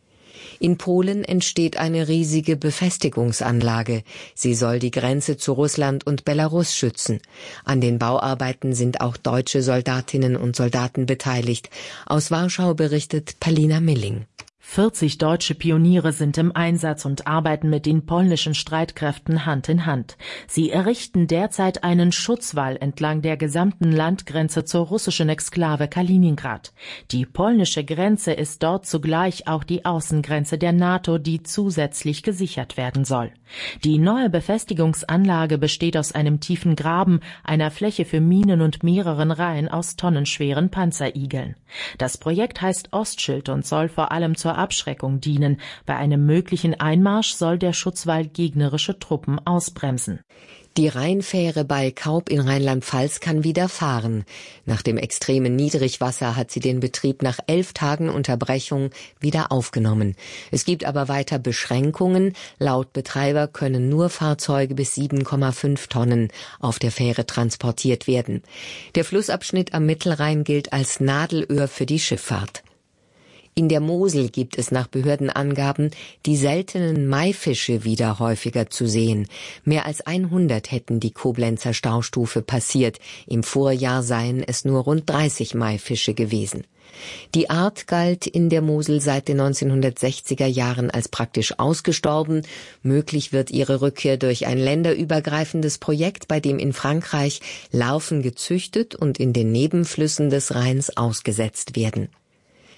In Polen entsteht eine riesige Befestigungsanlage. Sie soll die Grenze zu Russland und Belarus schützen. An den Bauarbeiten sind auch deutsche Soldatinnen und Soldaten beteiligt. Aus Warschau berichtet Palina Milling. 40 deutsche Pioniere sind im Einsatz und arbeiten mit den polnischen Streitkräften Hand in Hand. Sie errichten derzeit einen Schutzwall entlang der gesamten Landgrenze zur russischen Exklave Kaliningrad. Die polnische Grenze ist dort zugleich auch die Außengrenze der NATO, die zusätzlich gesichert werden soll. Die neue Befestigungsanlage besteht aus einem tiefen Graben, einer Fläche für Minen und mehreren Reihen aus tonnenschweren Panzerigeln. Das Projekt heißt Ostschild und soll vor allem zur Abschreckung dienen. Bei einem möglichen Einmarsch soll der Schutzwall gegnerische Truppen ausbremsen. Die Rheinfähre bei Kaub in Rheinland-Pfalz kann wieder fahren. Nach dem extremen Niedrigwasser hat sie den Betrieb nach 11 Tagen Unterbrechung wieder aufgenommen. Es gibt aber weiter Beschränkungen. Laut Betreiber können nur Fahrzeuge bis 7,5 Tonnen auf der Fähre transportiert werden. Der Flussabschnitt am Mittelrhein gilt als Nadelöhr für die Schifffahrt. In der Mosel gibt es nach Behördenangaben die seltenen Maifische wieder häufiger zu sehen. Mehr als 100 hätten die Koblenzer Staustufe passiert. Im Vorjahr seien es nur rund 30 Maifische gewesen. Die Art galt in der Mosel seit den 1960er Jahren als praktisch ausgestorben. Möglich wird ihre Rückkehr durch ein länderübergreifendes Projekt, bei dem in Frankreich Larven gezüchtet und in den Nebenflüssen des Rheins ausgesetzt werden.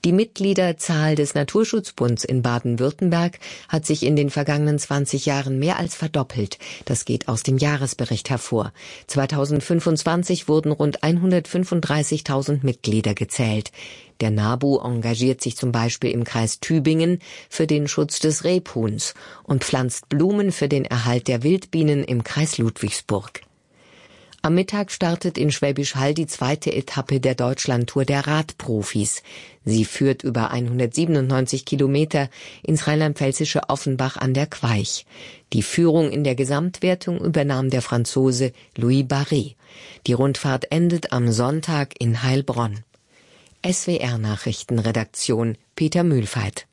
Die Mitgliederzahl des Naturschutzbunds in Baden-Württemberg hat sich in den vergangenen 20 Jahren mehr als verdoppelt. Das geht aus dem Jahresbericht hervor. 2025 wurden rund 135.000 Mitglieder gezählt. Der NABU engagiert sich zum Beispiel im Kreis Tübingen für den Schutz des Rebhuhns und pflanzt Blumen für den Erhalt der Wildbienen im Kreis Ludwigsburg. Am Mittag startet in Schwäbisch Hall die zweite Etappe der Deutschlandtour der Radprofis. Sie führt über 197 Kilometer ins rheinland-pfälzische Offenbach an der Queich. Die Führung in der Gesamtwertung übernahm der Franzose Louis Barré. Die Rundfahrt endet am Sonntag in Heilbronn. SWR-Nachrichtenredaktion Peter Mühlfeit.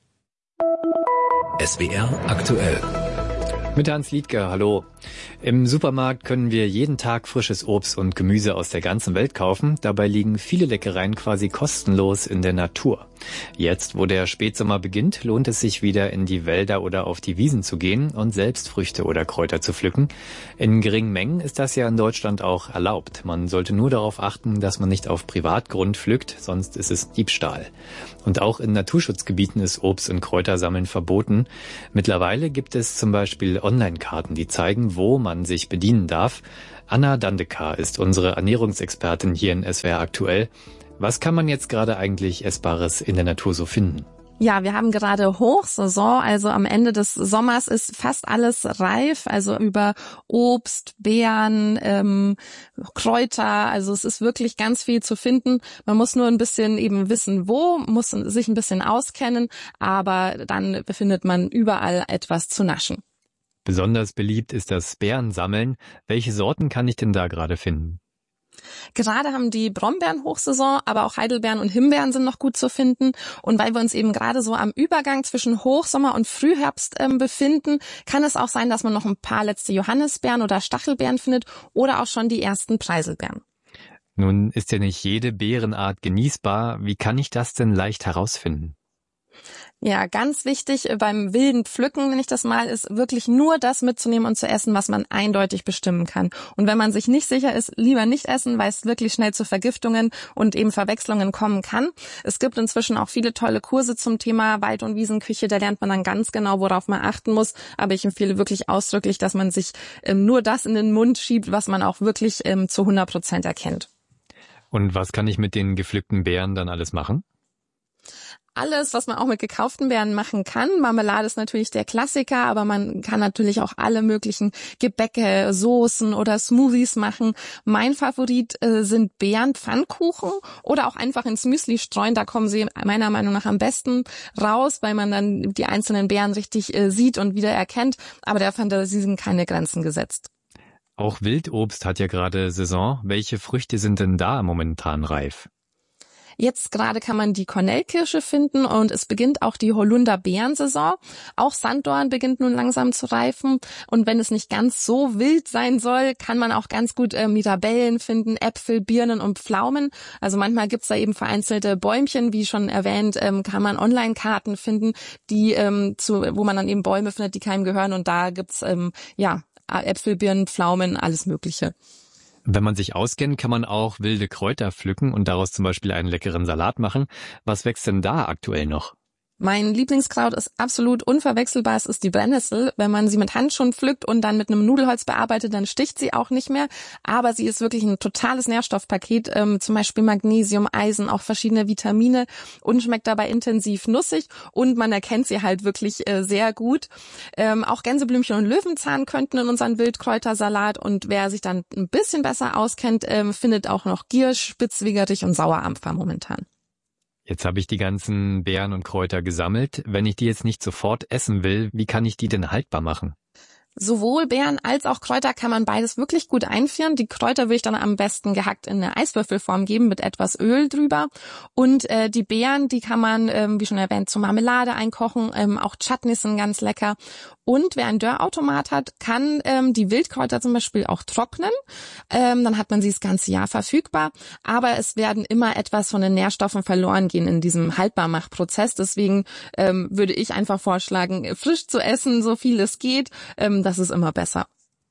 SWR aktuell. Mit Hans Liedger, hallo. Im Supermarkt können wir jeden Tag frisches Obst und Gemüse aus der ganzen Welt kaufen. Dabei liegen viele Leckereien quasi kostenlos in der Natur. Jetzt, wo der Spätsommer beginnt, lohnt es sich wieder in die Wälder oder auf die Wiesen zu gehen und selbst Früchte oder Kräuter zu pflücken. In geringen Mengen ist das ja in Deutschland auch erlaubt. Man sollte nur darauf achten, dass man nicht auf Privatgrund pflückt, sonst ist es Diebstahl. Und auch in Naturschutzgebieten ist Obst- und Kräutersammeln verboten. Mittlerweile gibt es zum Beispiel Online-Karten, die zeigen, wo man sich bedienen darf. Anna Dandeker ist unsere Ernährungsexpertin hier in SWR aktuell. Was kann man jetzt gerade eigentlich Essbares in der Natur so finden? Ja, wir haben gerade Hochsaison, also am Ende des Sommers ist fast alles reif, also über Obst, Beeren, Kräuter, also es ist wirklich ganz viel zu finden. Man muss nur ein bisschen eben wissen, wo, muss sich ein bisschen auskennen, aber dann findet man überall etwas zu naschen. Besonders beliebt ist das Beerensammeln. Welche Sorten kann ich denn da gerade finden? Gerade haben die Brombeeren Hochsaison, aber auch Heidelbeeren und Himbeeren sind noch gut zu finden. Und weil wir uns eben gerade so am Übergang zwischen Hochsommer und Frühherbst befinden, kann es auch sein, dass man noch ein paar letzte Johannisbeeren oder Stachelbeeren findet oder auch schon die ersten Preiselbeeren. Nun ist ja nicht jede Beerenart genießbar. Wie kann ich das denn leicht herausfinden? Ja, ganz wichtig beim wilden Pflücken, nenne ich das mal, ist wirklich nur das mitzunehmen und zu essen, was man eindeutig bestimmen kann. Und wenn man sich nicht sicher ist, lieber nicht essen, weil es wirklich schnell zu Vergiftungen und eben Verwechslungen kommen kann. Es gibt inzwischen auch viele tolle Kurse zum Thema Wald- und Wiesenküche, da lernt man dann ganz genau, worauf man achten muss. Aber ich empfehle wirklich ausdrücklich, dass man sich nur das in den Mund schiebt, was man auch wirklich zu 100% erkennt. Und was kann ich mit den gepflückten Beeren dann alles machen? Alles, was man auch mit gekauften Beeren machen kann. Marmelade ist natürlich der Klassiker, aber man kann natürlich auch alle möglichen Gebäcke, Soßen oder Smoothies machen. Mein Favorit sind Beerenpfannkuchen oder auch einfach ins Müsli streuen. Da kommen sie meiner Meinung nach am besten raus, weil man dann die einzelnen Beeren richtig sieht und wieder erkennt. Aber der Fantasie sind keine Grenzen gesetzt. Auch Wildobst hat ja gerade Saison. Welche Früchte sind denn da momentan reif? Jetzt gerade kann man die Kornelkirsche finden und es beginnt auch die Holunder-Beerensaison. Auch Sanddorn beginnt nun langsam zu reifen. Und wenn es nicht ganz so wild sein soll, kann man auch ganz gut Mirabellen finden, Äpfel, Birnen und Pflaumen. Also manchmal gibt's da eben vereinzelte Bäumchen, wie schon erwähnt, kann man Online-Karten finden, die wo man dann eben Bäume findet, die keinem gehören. Und da gibt's Äpfel, Birnen, Pflaumen, alles Mögliche. Wenn man sich auskennt, kann man auch wilde Kräuter pflücken und daraus zum Beispiel einen leckeren Salat machen. Was wächst denn da aktuell noch? Mein Lieblingskraut ist absolut unverwechselbar. Es ist die Brennnessel. Wenn man sie mit Handschuhen pflückt und dann mit einem Nudelholz bearbeitet, dann sticht sie auch nicht mehr. Aber sie ist wirklich ein totales Nährstoffpaket. Zum Beispiel Magnesium, Eisen, auch verschiedene Vitamine und schmeckt dabei intensiv nussig. Und man erkennt sie halt wirklich sehr gut. Auch Gänseblümchen und Löwenzahn könnten in unseren Wildkräutersalat. Und wer sich dann ein bisschen besser auskennt, findet auch noch Giersch, Spitzwegerich und Sauerampfer momentan. Jetzt habe ich die ganzen Beeren und Kräuter gesammelt. Wenn ich die jetzt nicht sofort essen will, wie kann ich die denn haltbar machen? Sowohl Beeren als auch Kräuter kann man beides wirklich gut einfrieren. Die Kräuter würde ich dann am besten gehackt in eine Eiswürfelform geben mit etwas Öl drüber. Und die Beeren, die kann man, wie schon erwähnt, zur Marmelade einkochen. Auch Chutneys sind ganz lecker. Und wer einen Dörrautomat hat, kann die Wildkräuter zum Beispiel auch trocknen. Dann hat man sie das ganze Jahr verfügbar. Aber es werden immer etwas von den Nährstoffen verloren gehen in diesem Haltbarmachprozess. Deswegen würde ich einfach vorschlagen, frisch zu essen, so viel es geht. Das ist immer besser.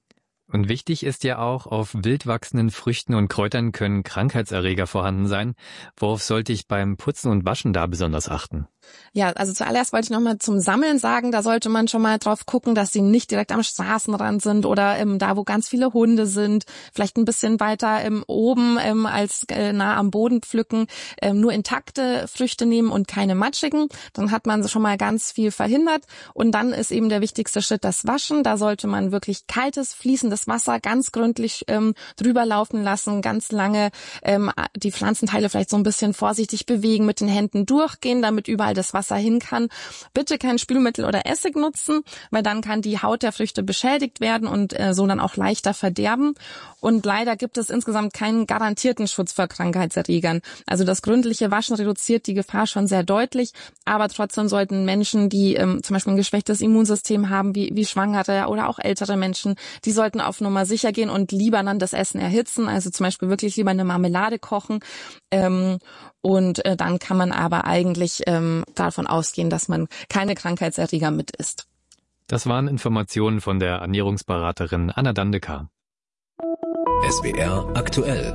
Und wichtig ist ja auch, auf wild wachsenden Früchten und Kräutern können Krankheitserreger vorhanden sein. Worauf sollte ich beim Putzen und Waschen da besonders achten? Ja, also zuallererst wollte ich nochmal zum Sammeln sagen, da sollte man schon mal drauf gucken, dass sie nicht direkt am Straßenrand sind oder da, wo ganz viele Hunde sind, vielleicht ein bisschen weiter oben als nah am Boden pflücken, nur intakte Früchte nehmen und keine matschigen, dann hat man schon mal ganz viel verhindert. Und dann ist eben der wichtigste Schritt das Waschen, da sollte man wirklich kaltes, fließendes Wasser ganz gründlich drüber laufen lassen, ganz lange die Pflanzenteile vielleicht so ein bisschen vorsichtig bewegen, mit den Händen durchgehen, damit überall das Wasser hin kann. Bitte kein Spülmittel oder Essig nutzen, weil dann kann die Haut der Früchte beschädigt werden und so dann auch leichter verderben. Und leider gibt es insgesamt keinen garantierten Schutz vor Krankheitserregern. Also das gründliche Waschen reduziert die Gefahr schon sehr deutlich, aber trotzdem sollten Menschen, die zum Beispiel ein geschwächtes Immunsystem haben, wie Schwangere oder auch ältere Menschen, die sollten auf Nummer sicher gehen und lieber dann das Essen erhitzen, also zum Beispiel wirklich lieber eine Marmelade kochen. Und dann kann man aber eigentlich davon ausgehen, dass man keine Krankheitserreger mit isst. Das waren Informationen von der Ernährungsberaterin Anna Dandecker. SWR aktuell.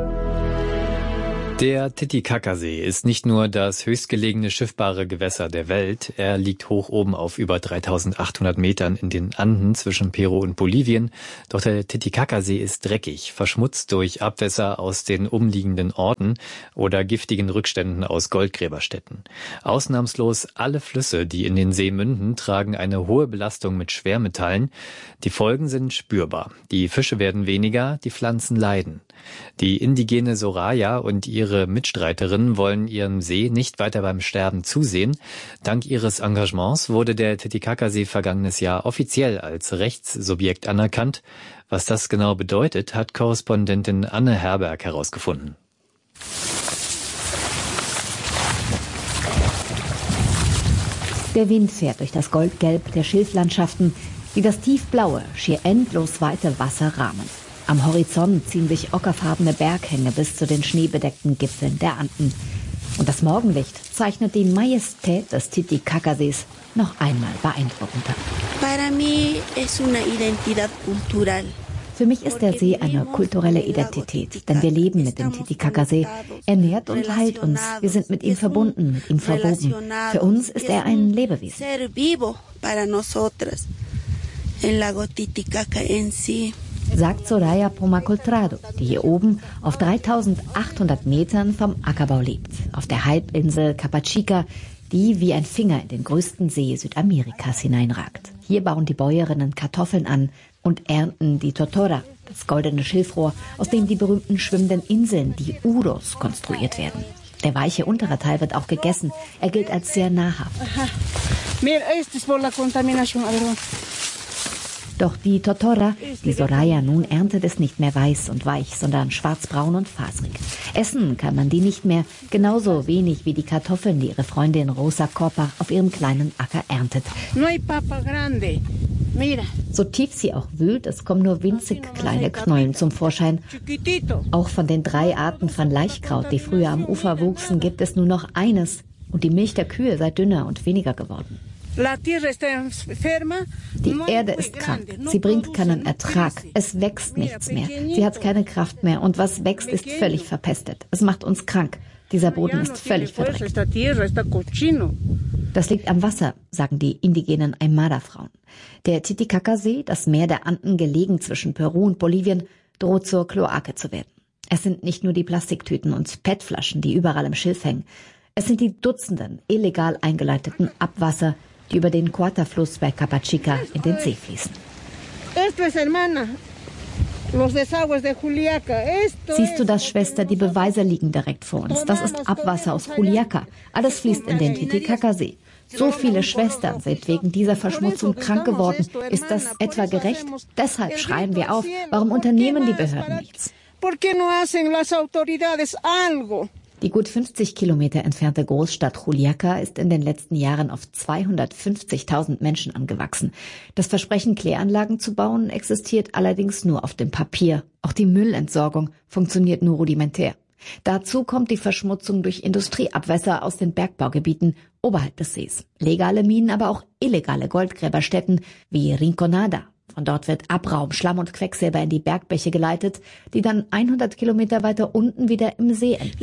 Der Titicacasee ist nicht nur das höchstgelegene schiffbare Gewässer der Welt. Er liegt hoch oben auf über 3.800 Metern in den Anden zwischen Peru und Bolivien. Doch der Titicacasee ist dreckig, verschmutzt durch Abwässer aus den umliegenden Orten oder giftigen Rückständen aus Goldgräberstätten. Ausnahmslos alle Flüsse, die in den See münden, tragen eine hohe Belastung mit Schwermetallen. Die Folgen sind spürbar. Die Fische werden weniger, die Pflanzen leiden. Die indigene Soraya und ihre Mitstreiterinnen wollen ihrem See nicht weiter beim Sterben zusehen. Dank ihres Engagements wurde der Titicacasee vergangenes Jahr offiziell als Rechtssubjekt anerkannt. Was das genau bedeutet, hat Korrespondentin Anne Herberg herausgefunden. Der Wind fährt durch das Goldgelb der Schilflandschaften, die das tiefblaue, schier endlos weite Wasser rahmen. Am Horizont ziehen sich ockerfarbene Berghänge bis zu den schneebedeckten Gipfeln der Anden. Und das Morgenlicht zeichnet die Majestät des Titicacasees noch einmal beeindruckender. Für mich ist der See eine kulturelle Identität, denn wir leben mit dem Titicacasee. Er nährt und heilt uns. Wir sind mit ihm verbunden, mit ihm verwoben. Für uns ist er ein Lebewesen. Sagt Soraya Pomacoltrado, die hier oben auf 3.800 Metern vom Ackerbau lebt, auf der Halbinsel Capachica, die wie ein Finger in den größten See Südamerikas hineinragt. Hier bauen die Bäuerinnen Kartoffeln an und ernten die Totora, das goldene Schilfrohr, aus dem die berühmten schwimmenden Inseln, die Uros, konstruiert werden. Der weiche untere Teil wird auch gegessen. Er gilt als sehr nahrhaft. Doch die Totora, die Soraya nun erntet, ist nicht mehr weiß und weich, sondern schwarzbraun und fasrig. Essen kann man die nicht mehr, genauso wenig wie die Kartoffeln, die ihre Freundin Rosa Corpa auf ihrem kleinen Acker erntet. So tief sie auch wühlt, es kommen nur winzig kleine Knollen zum Vorschein. Auch von den 3 Arten von Laichkraut, die früher am Ufer wuchsen, gibt es nur noch eines. Und die Milch der Kühe sei dünner und weniger geworden. Die Erde ist krank. Sie bringt keinen Ertrag. Es wächst nichts mehr. Sie hat keine Kraft mehr. Und was wächst, ist völlig verpestet. Es macht uns krank. Dieser Boden ist völlig verdreckt. Das liegt am Wasser, sagen die indigenen Aymara-Frauen. Der Titicacasee, das Meer der Anden gelegen zwischen Peru und Bolivien, droht zur Kloake zu werden. Es sind nicht nur die Plastiktüten und PET-Flaschen, die überall im Schilf hängen. Es sind die Dutzenden illegal eingeleiteten Abwasser, die über den Coata-Fluss bei Capachica in den See fließen. Siehst du das, Schwester? Die Beweise liegen direkt vor uns. Das ist Abwasser aus Juliaca. Alles fließt in den Titicacasee. So viele Schwestern sind wegen dieser Verschmutzung krank geworden. Ist das etwa gerecht? Deshalb schreien wir auf. Warum unternehmen die Behörden nichts? Die gut 50 Kilometer entfernte Großstadt Juliaca ist in den letzten Jahren auf 250.000 Menschen angewachsen. Das Versprechen, Kläranlagen zu bauen, existiert allerdings nur auf dem Papier. Auch die Müllentsorgung funktioniert nur rudimentär. Dazu kommt die Verschmutzung durch Industrieabwässer aus den Bergbaugebieten oberhalb des Sees. Legale Minen, aber auch illegale Goldgräberstätten wie Rinconada, Von dort wird Abraum, Schlamm und Quecksilber in die Bergbäche geleitet, die dann 100 Kilometer weiter unten wieder im See enden.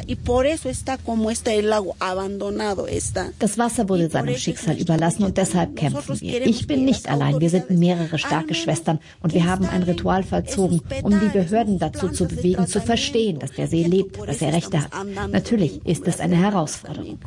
Das Wasser wurde seinem Schicksal überlassen und deshalb kämpfen wir. Ich bin nicht allein, wir sind mehrere starke Schwestern und wir haben ein Ritual vollzogen, um die Behörden dazu zu bewegen, zu verstehen, dass der See lebt, dass er Rechte hat. Natürlich ist es eine Herausforderung.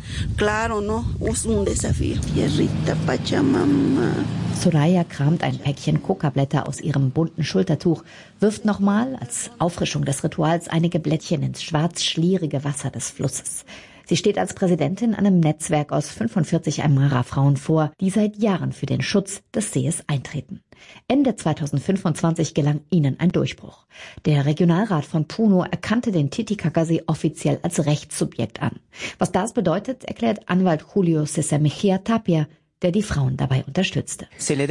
Soraya kramt ein Päckchen Kokablätter aus ihrem bunten Schultertuch, wirft nochmal als Auffrischung des Rituals einige Blättchen ins schwarz-schlierige Wasser des Flusses. Sie steht als Präsidentin einem Netzwerk aus 45 Aymara-Frauen vor, die seit Jahren für den Schutz des Sees eintreten. Ende 2025 gelang ihnen ein Durchbruch. Der Regionalrat von Puno erkannte den Titicacasee offiziell als Rechtssubjekt an. Was das bedeutet, erklärt Anwalt Julio César Mejía Tapia, der die Frauen dabei unterstützte.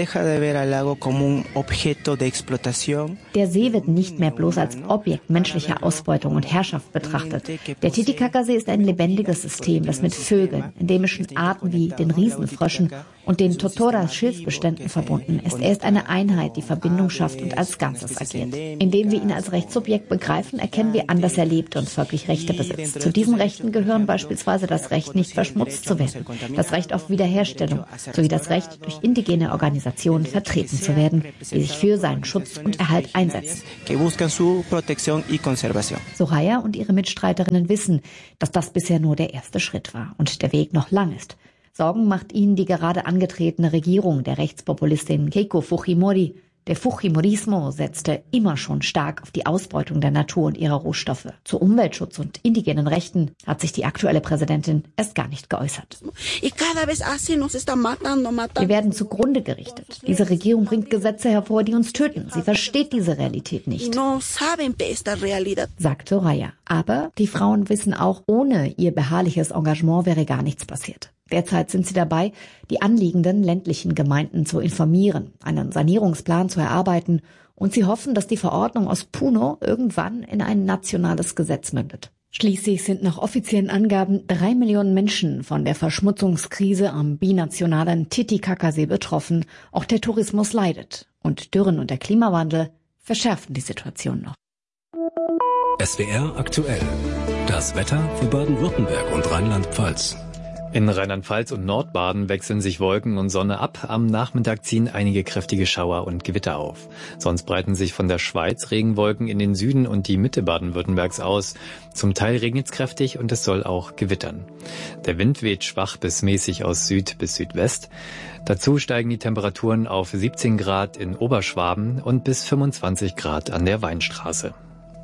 Der See wird nicht mehr bloß als Objekt menschlicher Ausbeutung und Herrschaft betrachtet. Der Titicacasee ist ein lebendiges System, das mit Vögeln, endemischen Arten wie den Riesenfröschen und den Totora-Schilfbeständen verbunden ist. Er ist eine Einheit, die Verbindung schafft und als Ganzes agiert. Indem wir ihn als Rechtssubjekt begreifen, erkennen wir an, dass er lebt und folglich Rechte besitzt. Zu diesen Rechten gehören beispielsweise das Recht, nicht verschmutzt zu werden, das Recht auf Wiederherstellung, sowie das Recht, durch indigene Organisationen vertreten zu werden, die sich für seinen Schutz und Erhalt einsetzen. Soraya und ihre Mitstreiterinnen wissen, dass das bisher nur der erste Schritt war und der Weg noch lang ist. Sorgen macht ihnen die gerade angetretene Regierung der Rechtspopulistin Keiko Fujimori. Der Fujimorismo setzte immer schon stark auf die Ausbeutung der Natur und ihrer Rohstoffe. Zu Umweltschutz und indigenen Rechten hat sich die aktuelle Präsidentin erst gar nicht geäußert. Wir werden zugrunde gerichtet. Diese Regierung bringt Gesetze hervor, die uns töten. Sie versteht diese Realität nicht, sagt Soraya. Aber die Frauen wissen auch, ohne ihr beharrliches Engagement wäre gar nichts passiert. Derzeit sind sie dabei, die anliegenden ländlichen Gemeinden zu informieren, einen Sanierungsplan zu erarbeiten und sie hoffen, dass die Verordnung aus Puno irgendwann in ein nationales Gesetz mündet. Schließlich sind nach offiziellen Angaben 3 Millionen Menschen von der Verschmutzungskrise am binationalen Titicacasee betroffen. Auch der Tourismus leidet. Und Dürren und der Klimawandel verschärfen die Situation noch. SWR aktuell. Das Wetter für Baden-Württemberg und Rheinland-Pfalz. In Rheinland-Pfalz und Nordbaden wechseln sich Wolken und Sonne ab. Am Nachmittag ziehen einige kräftige Schauer und Gewitter auf. Sonst breiten sich von der Schweiz Regenwolken in den Süden und die Mitte Baden-Württembergs aus. Zum Teil regnet es kräftig und es soll auch gewittern. Der Wind weht schwach bis mäßig aus Süd bis Südwest. Dazu steigen die Temperaturen auf 17 Grad in Oberschwaben und bis 25 Grad an der Weinstraße.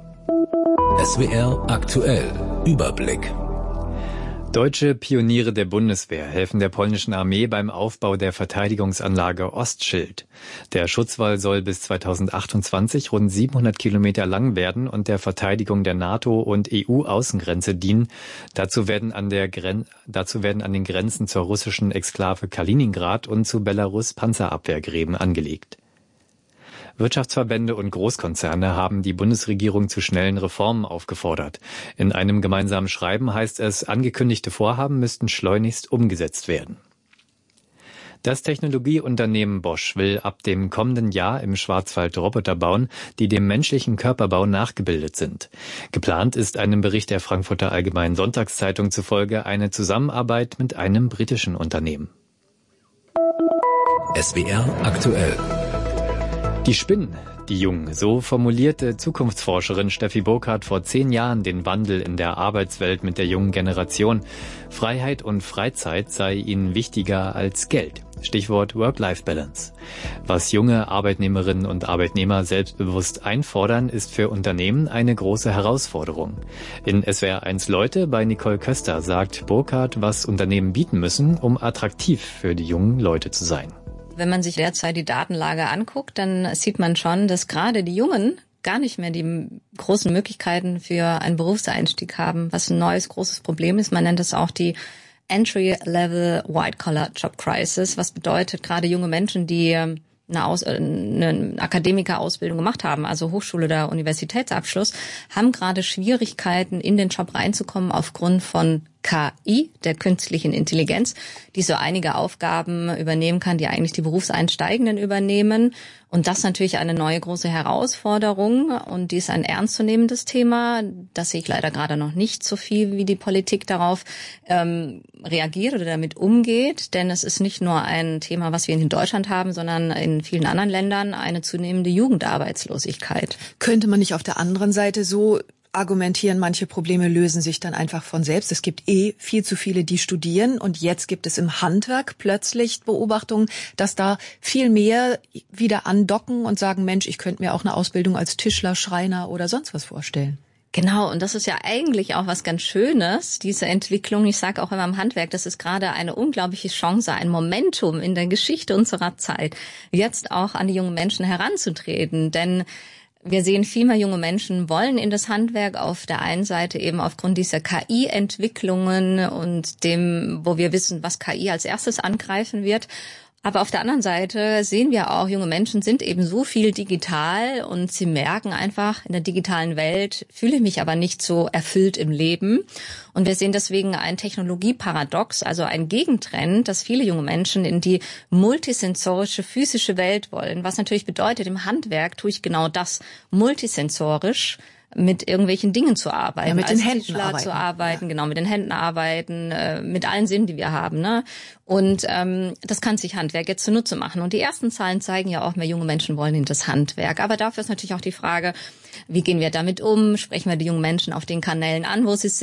SWR aktuell. Überblick. Deutsche Pioniere der Bundeswehr helfen der polnischen Armee beim Aufbau der Verteidigungsanlage Ostschild. Der Schutzwall soll bis 2028 rund 700 Kilometer lang werden und der Verteidigung der NATO- und EU-Außengrenze dienen. Dazu werden an den Grenzen zur russischen Exklave Kaliningrad und zu Belarus Panzerabwehrgräben angelegt. Wirtschaftsverbände und Großkonzerne haben die Bundesregierung zu schnellen Reformen aufgefordert. In einem gemeinsamen Schreiben heißt es, angekündigte Vorhaben müssten schleunigst umgesetzt werden. Das Technologieunternehmen Bosch will ab dem kommenden Jahr im Schwarzwald Roboter bauen, die dem menschlichen Körperbau nachgebildet sind. Geplant ist einem Bericht der Frankfurter Allgemeinen Sonntagszeitung zufolge eine Zusammenarbeit mit einem britischen Unternehmen. SWR aktuell. Die Spinnen, die Jungen. So formulierte Zukunftsforscherin Steffi Burkhardt vor 10 Jahren den Wandel in der Arbeitswelt mit der jungen Generation. Freiheit und Freizeit sei ihnen wichtiger als Geld. Stichwort Work-Life-Balance. Was junge Arbeitnehmerinnen und Arbeitnehmer selbstbewusst einfordern, ist für Unternehmen eine große Herausforderung. In SWR1 Leute bei Nicole Köster sagt Burkhardt, was Unternehmen bieten müssen, um attraktiv für die jungen Leute zu sein. Wenn man sich derzeit die Datenlage anguckt, dann sieht man schon, dass gerade die Jungen gar nicht mehr die großen Möglichkeiten für einen Berufseinstieg haben, was ein neues großes Problem ist. Man nennt es auch die Entry-Level White-Collar-Job-Crisis, was bedeutet, gerade junge Menschen, die eine Akademikerausbildung gemacht haben, also Hochschule oder Universitätsabschluss, haben gerade Schwierigkeiten, in den Job reinzukommen aufgrund von KI, der künstlichen Intelligenz, die so einige Aufgaben übernehmen kann, die eigentlich die Berufseinsteigenden übernehmen. Und das ist natürlich eine neue große Herausforderung und die ist ein ernstzunehmendes Thema. Das sehe ich leider gerade noch nicht so viel, wie die Politik darauf reagiert oder damit umgeht. Denn es ist nicht nur ein Thema, was wir in Deutschland haben, sondern in vielen anderen Ländern eine zunehmende Jugendarbeitslosigkeit. Könnte man nicht auf der anderen Seite so argumentieren, manche Probleme lösen sich dann einfach von selbst. Es gibt viel zu viele, die studieren und jetzt gibt es im Handwerk plötzlich Beobachtungen, dass da viel mehr wieder andocken und sagen, Mensch, ich könnte mir auch eine Ausbildung als Tischler, Schreiner oder sonst was vorstellen. Genau, und das ist ja eigentlich auch was ganz Schönes, diese Entwicklung. Ich sage auch immer im Handwerk, das ist gerade eine unglaubliche Chance, ein Momentum in der Geschichte unserer Zeit, jetzt auch an die jungen Menschen heranzutreten, denn wir sehen, viel mehr junge Menschen wollen in das Handwerk, auf der einen Seite eben aufgrund dieser KI-Entwicklungen und dem, wo wir wissen, was KI als erstes angreifen wird. Aber auf der anderen Seite sehen wir auch, junge Menschen sind eben so viel digital und sie merken einfach, in der digitalen Welt fühle ich mich aber nicht so erfüllt im Leben. Und wir sehen deswegen ein Technologieparadox, also ein Gegentrend, dass viele junge Menschen in die multisensorische physische Welt wollen. Was natürlich bedeutet, im Handwerk tue ich genau das, multisensorisch mit irgendwelchen Dingen zu arbeiten, ja, mit den Händen zu arbeiten, ja. Genau, mit den Händen arbeiten, mit allen Sinnen, die wir haben, ne? Und das kann sich Handwerk jetzt zunutze machen. Und die ersten Zahlen zeigen ja auch, mehr junge Menschen wollen in das Handwerk. Aber dafür ist natürlich auch die Frage, wie gehen wir damit um? Sprechen wir die jungen Menschen auf den Kanälen an, wo sie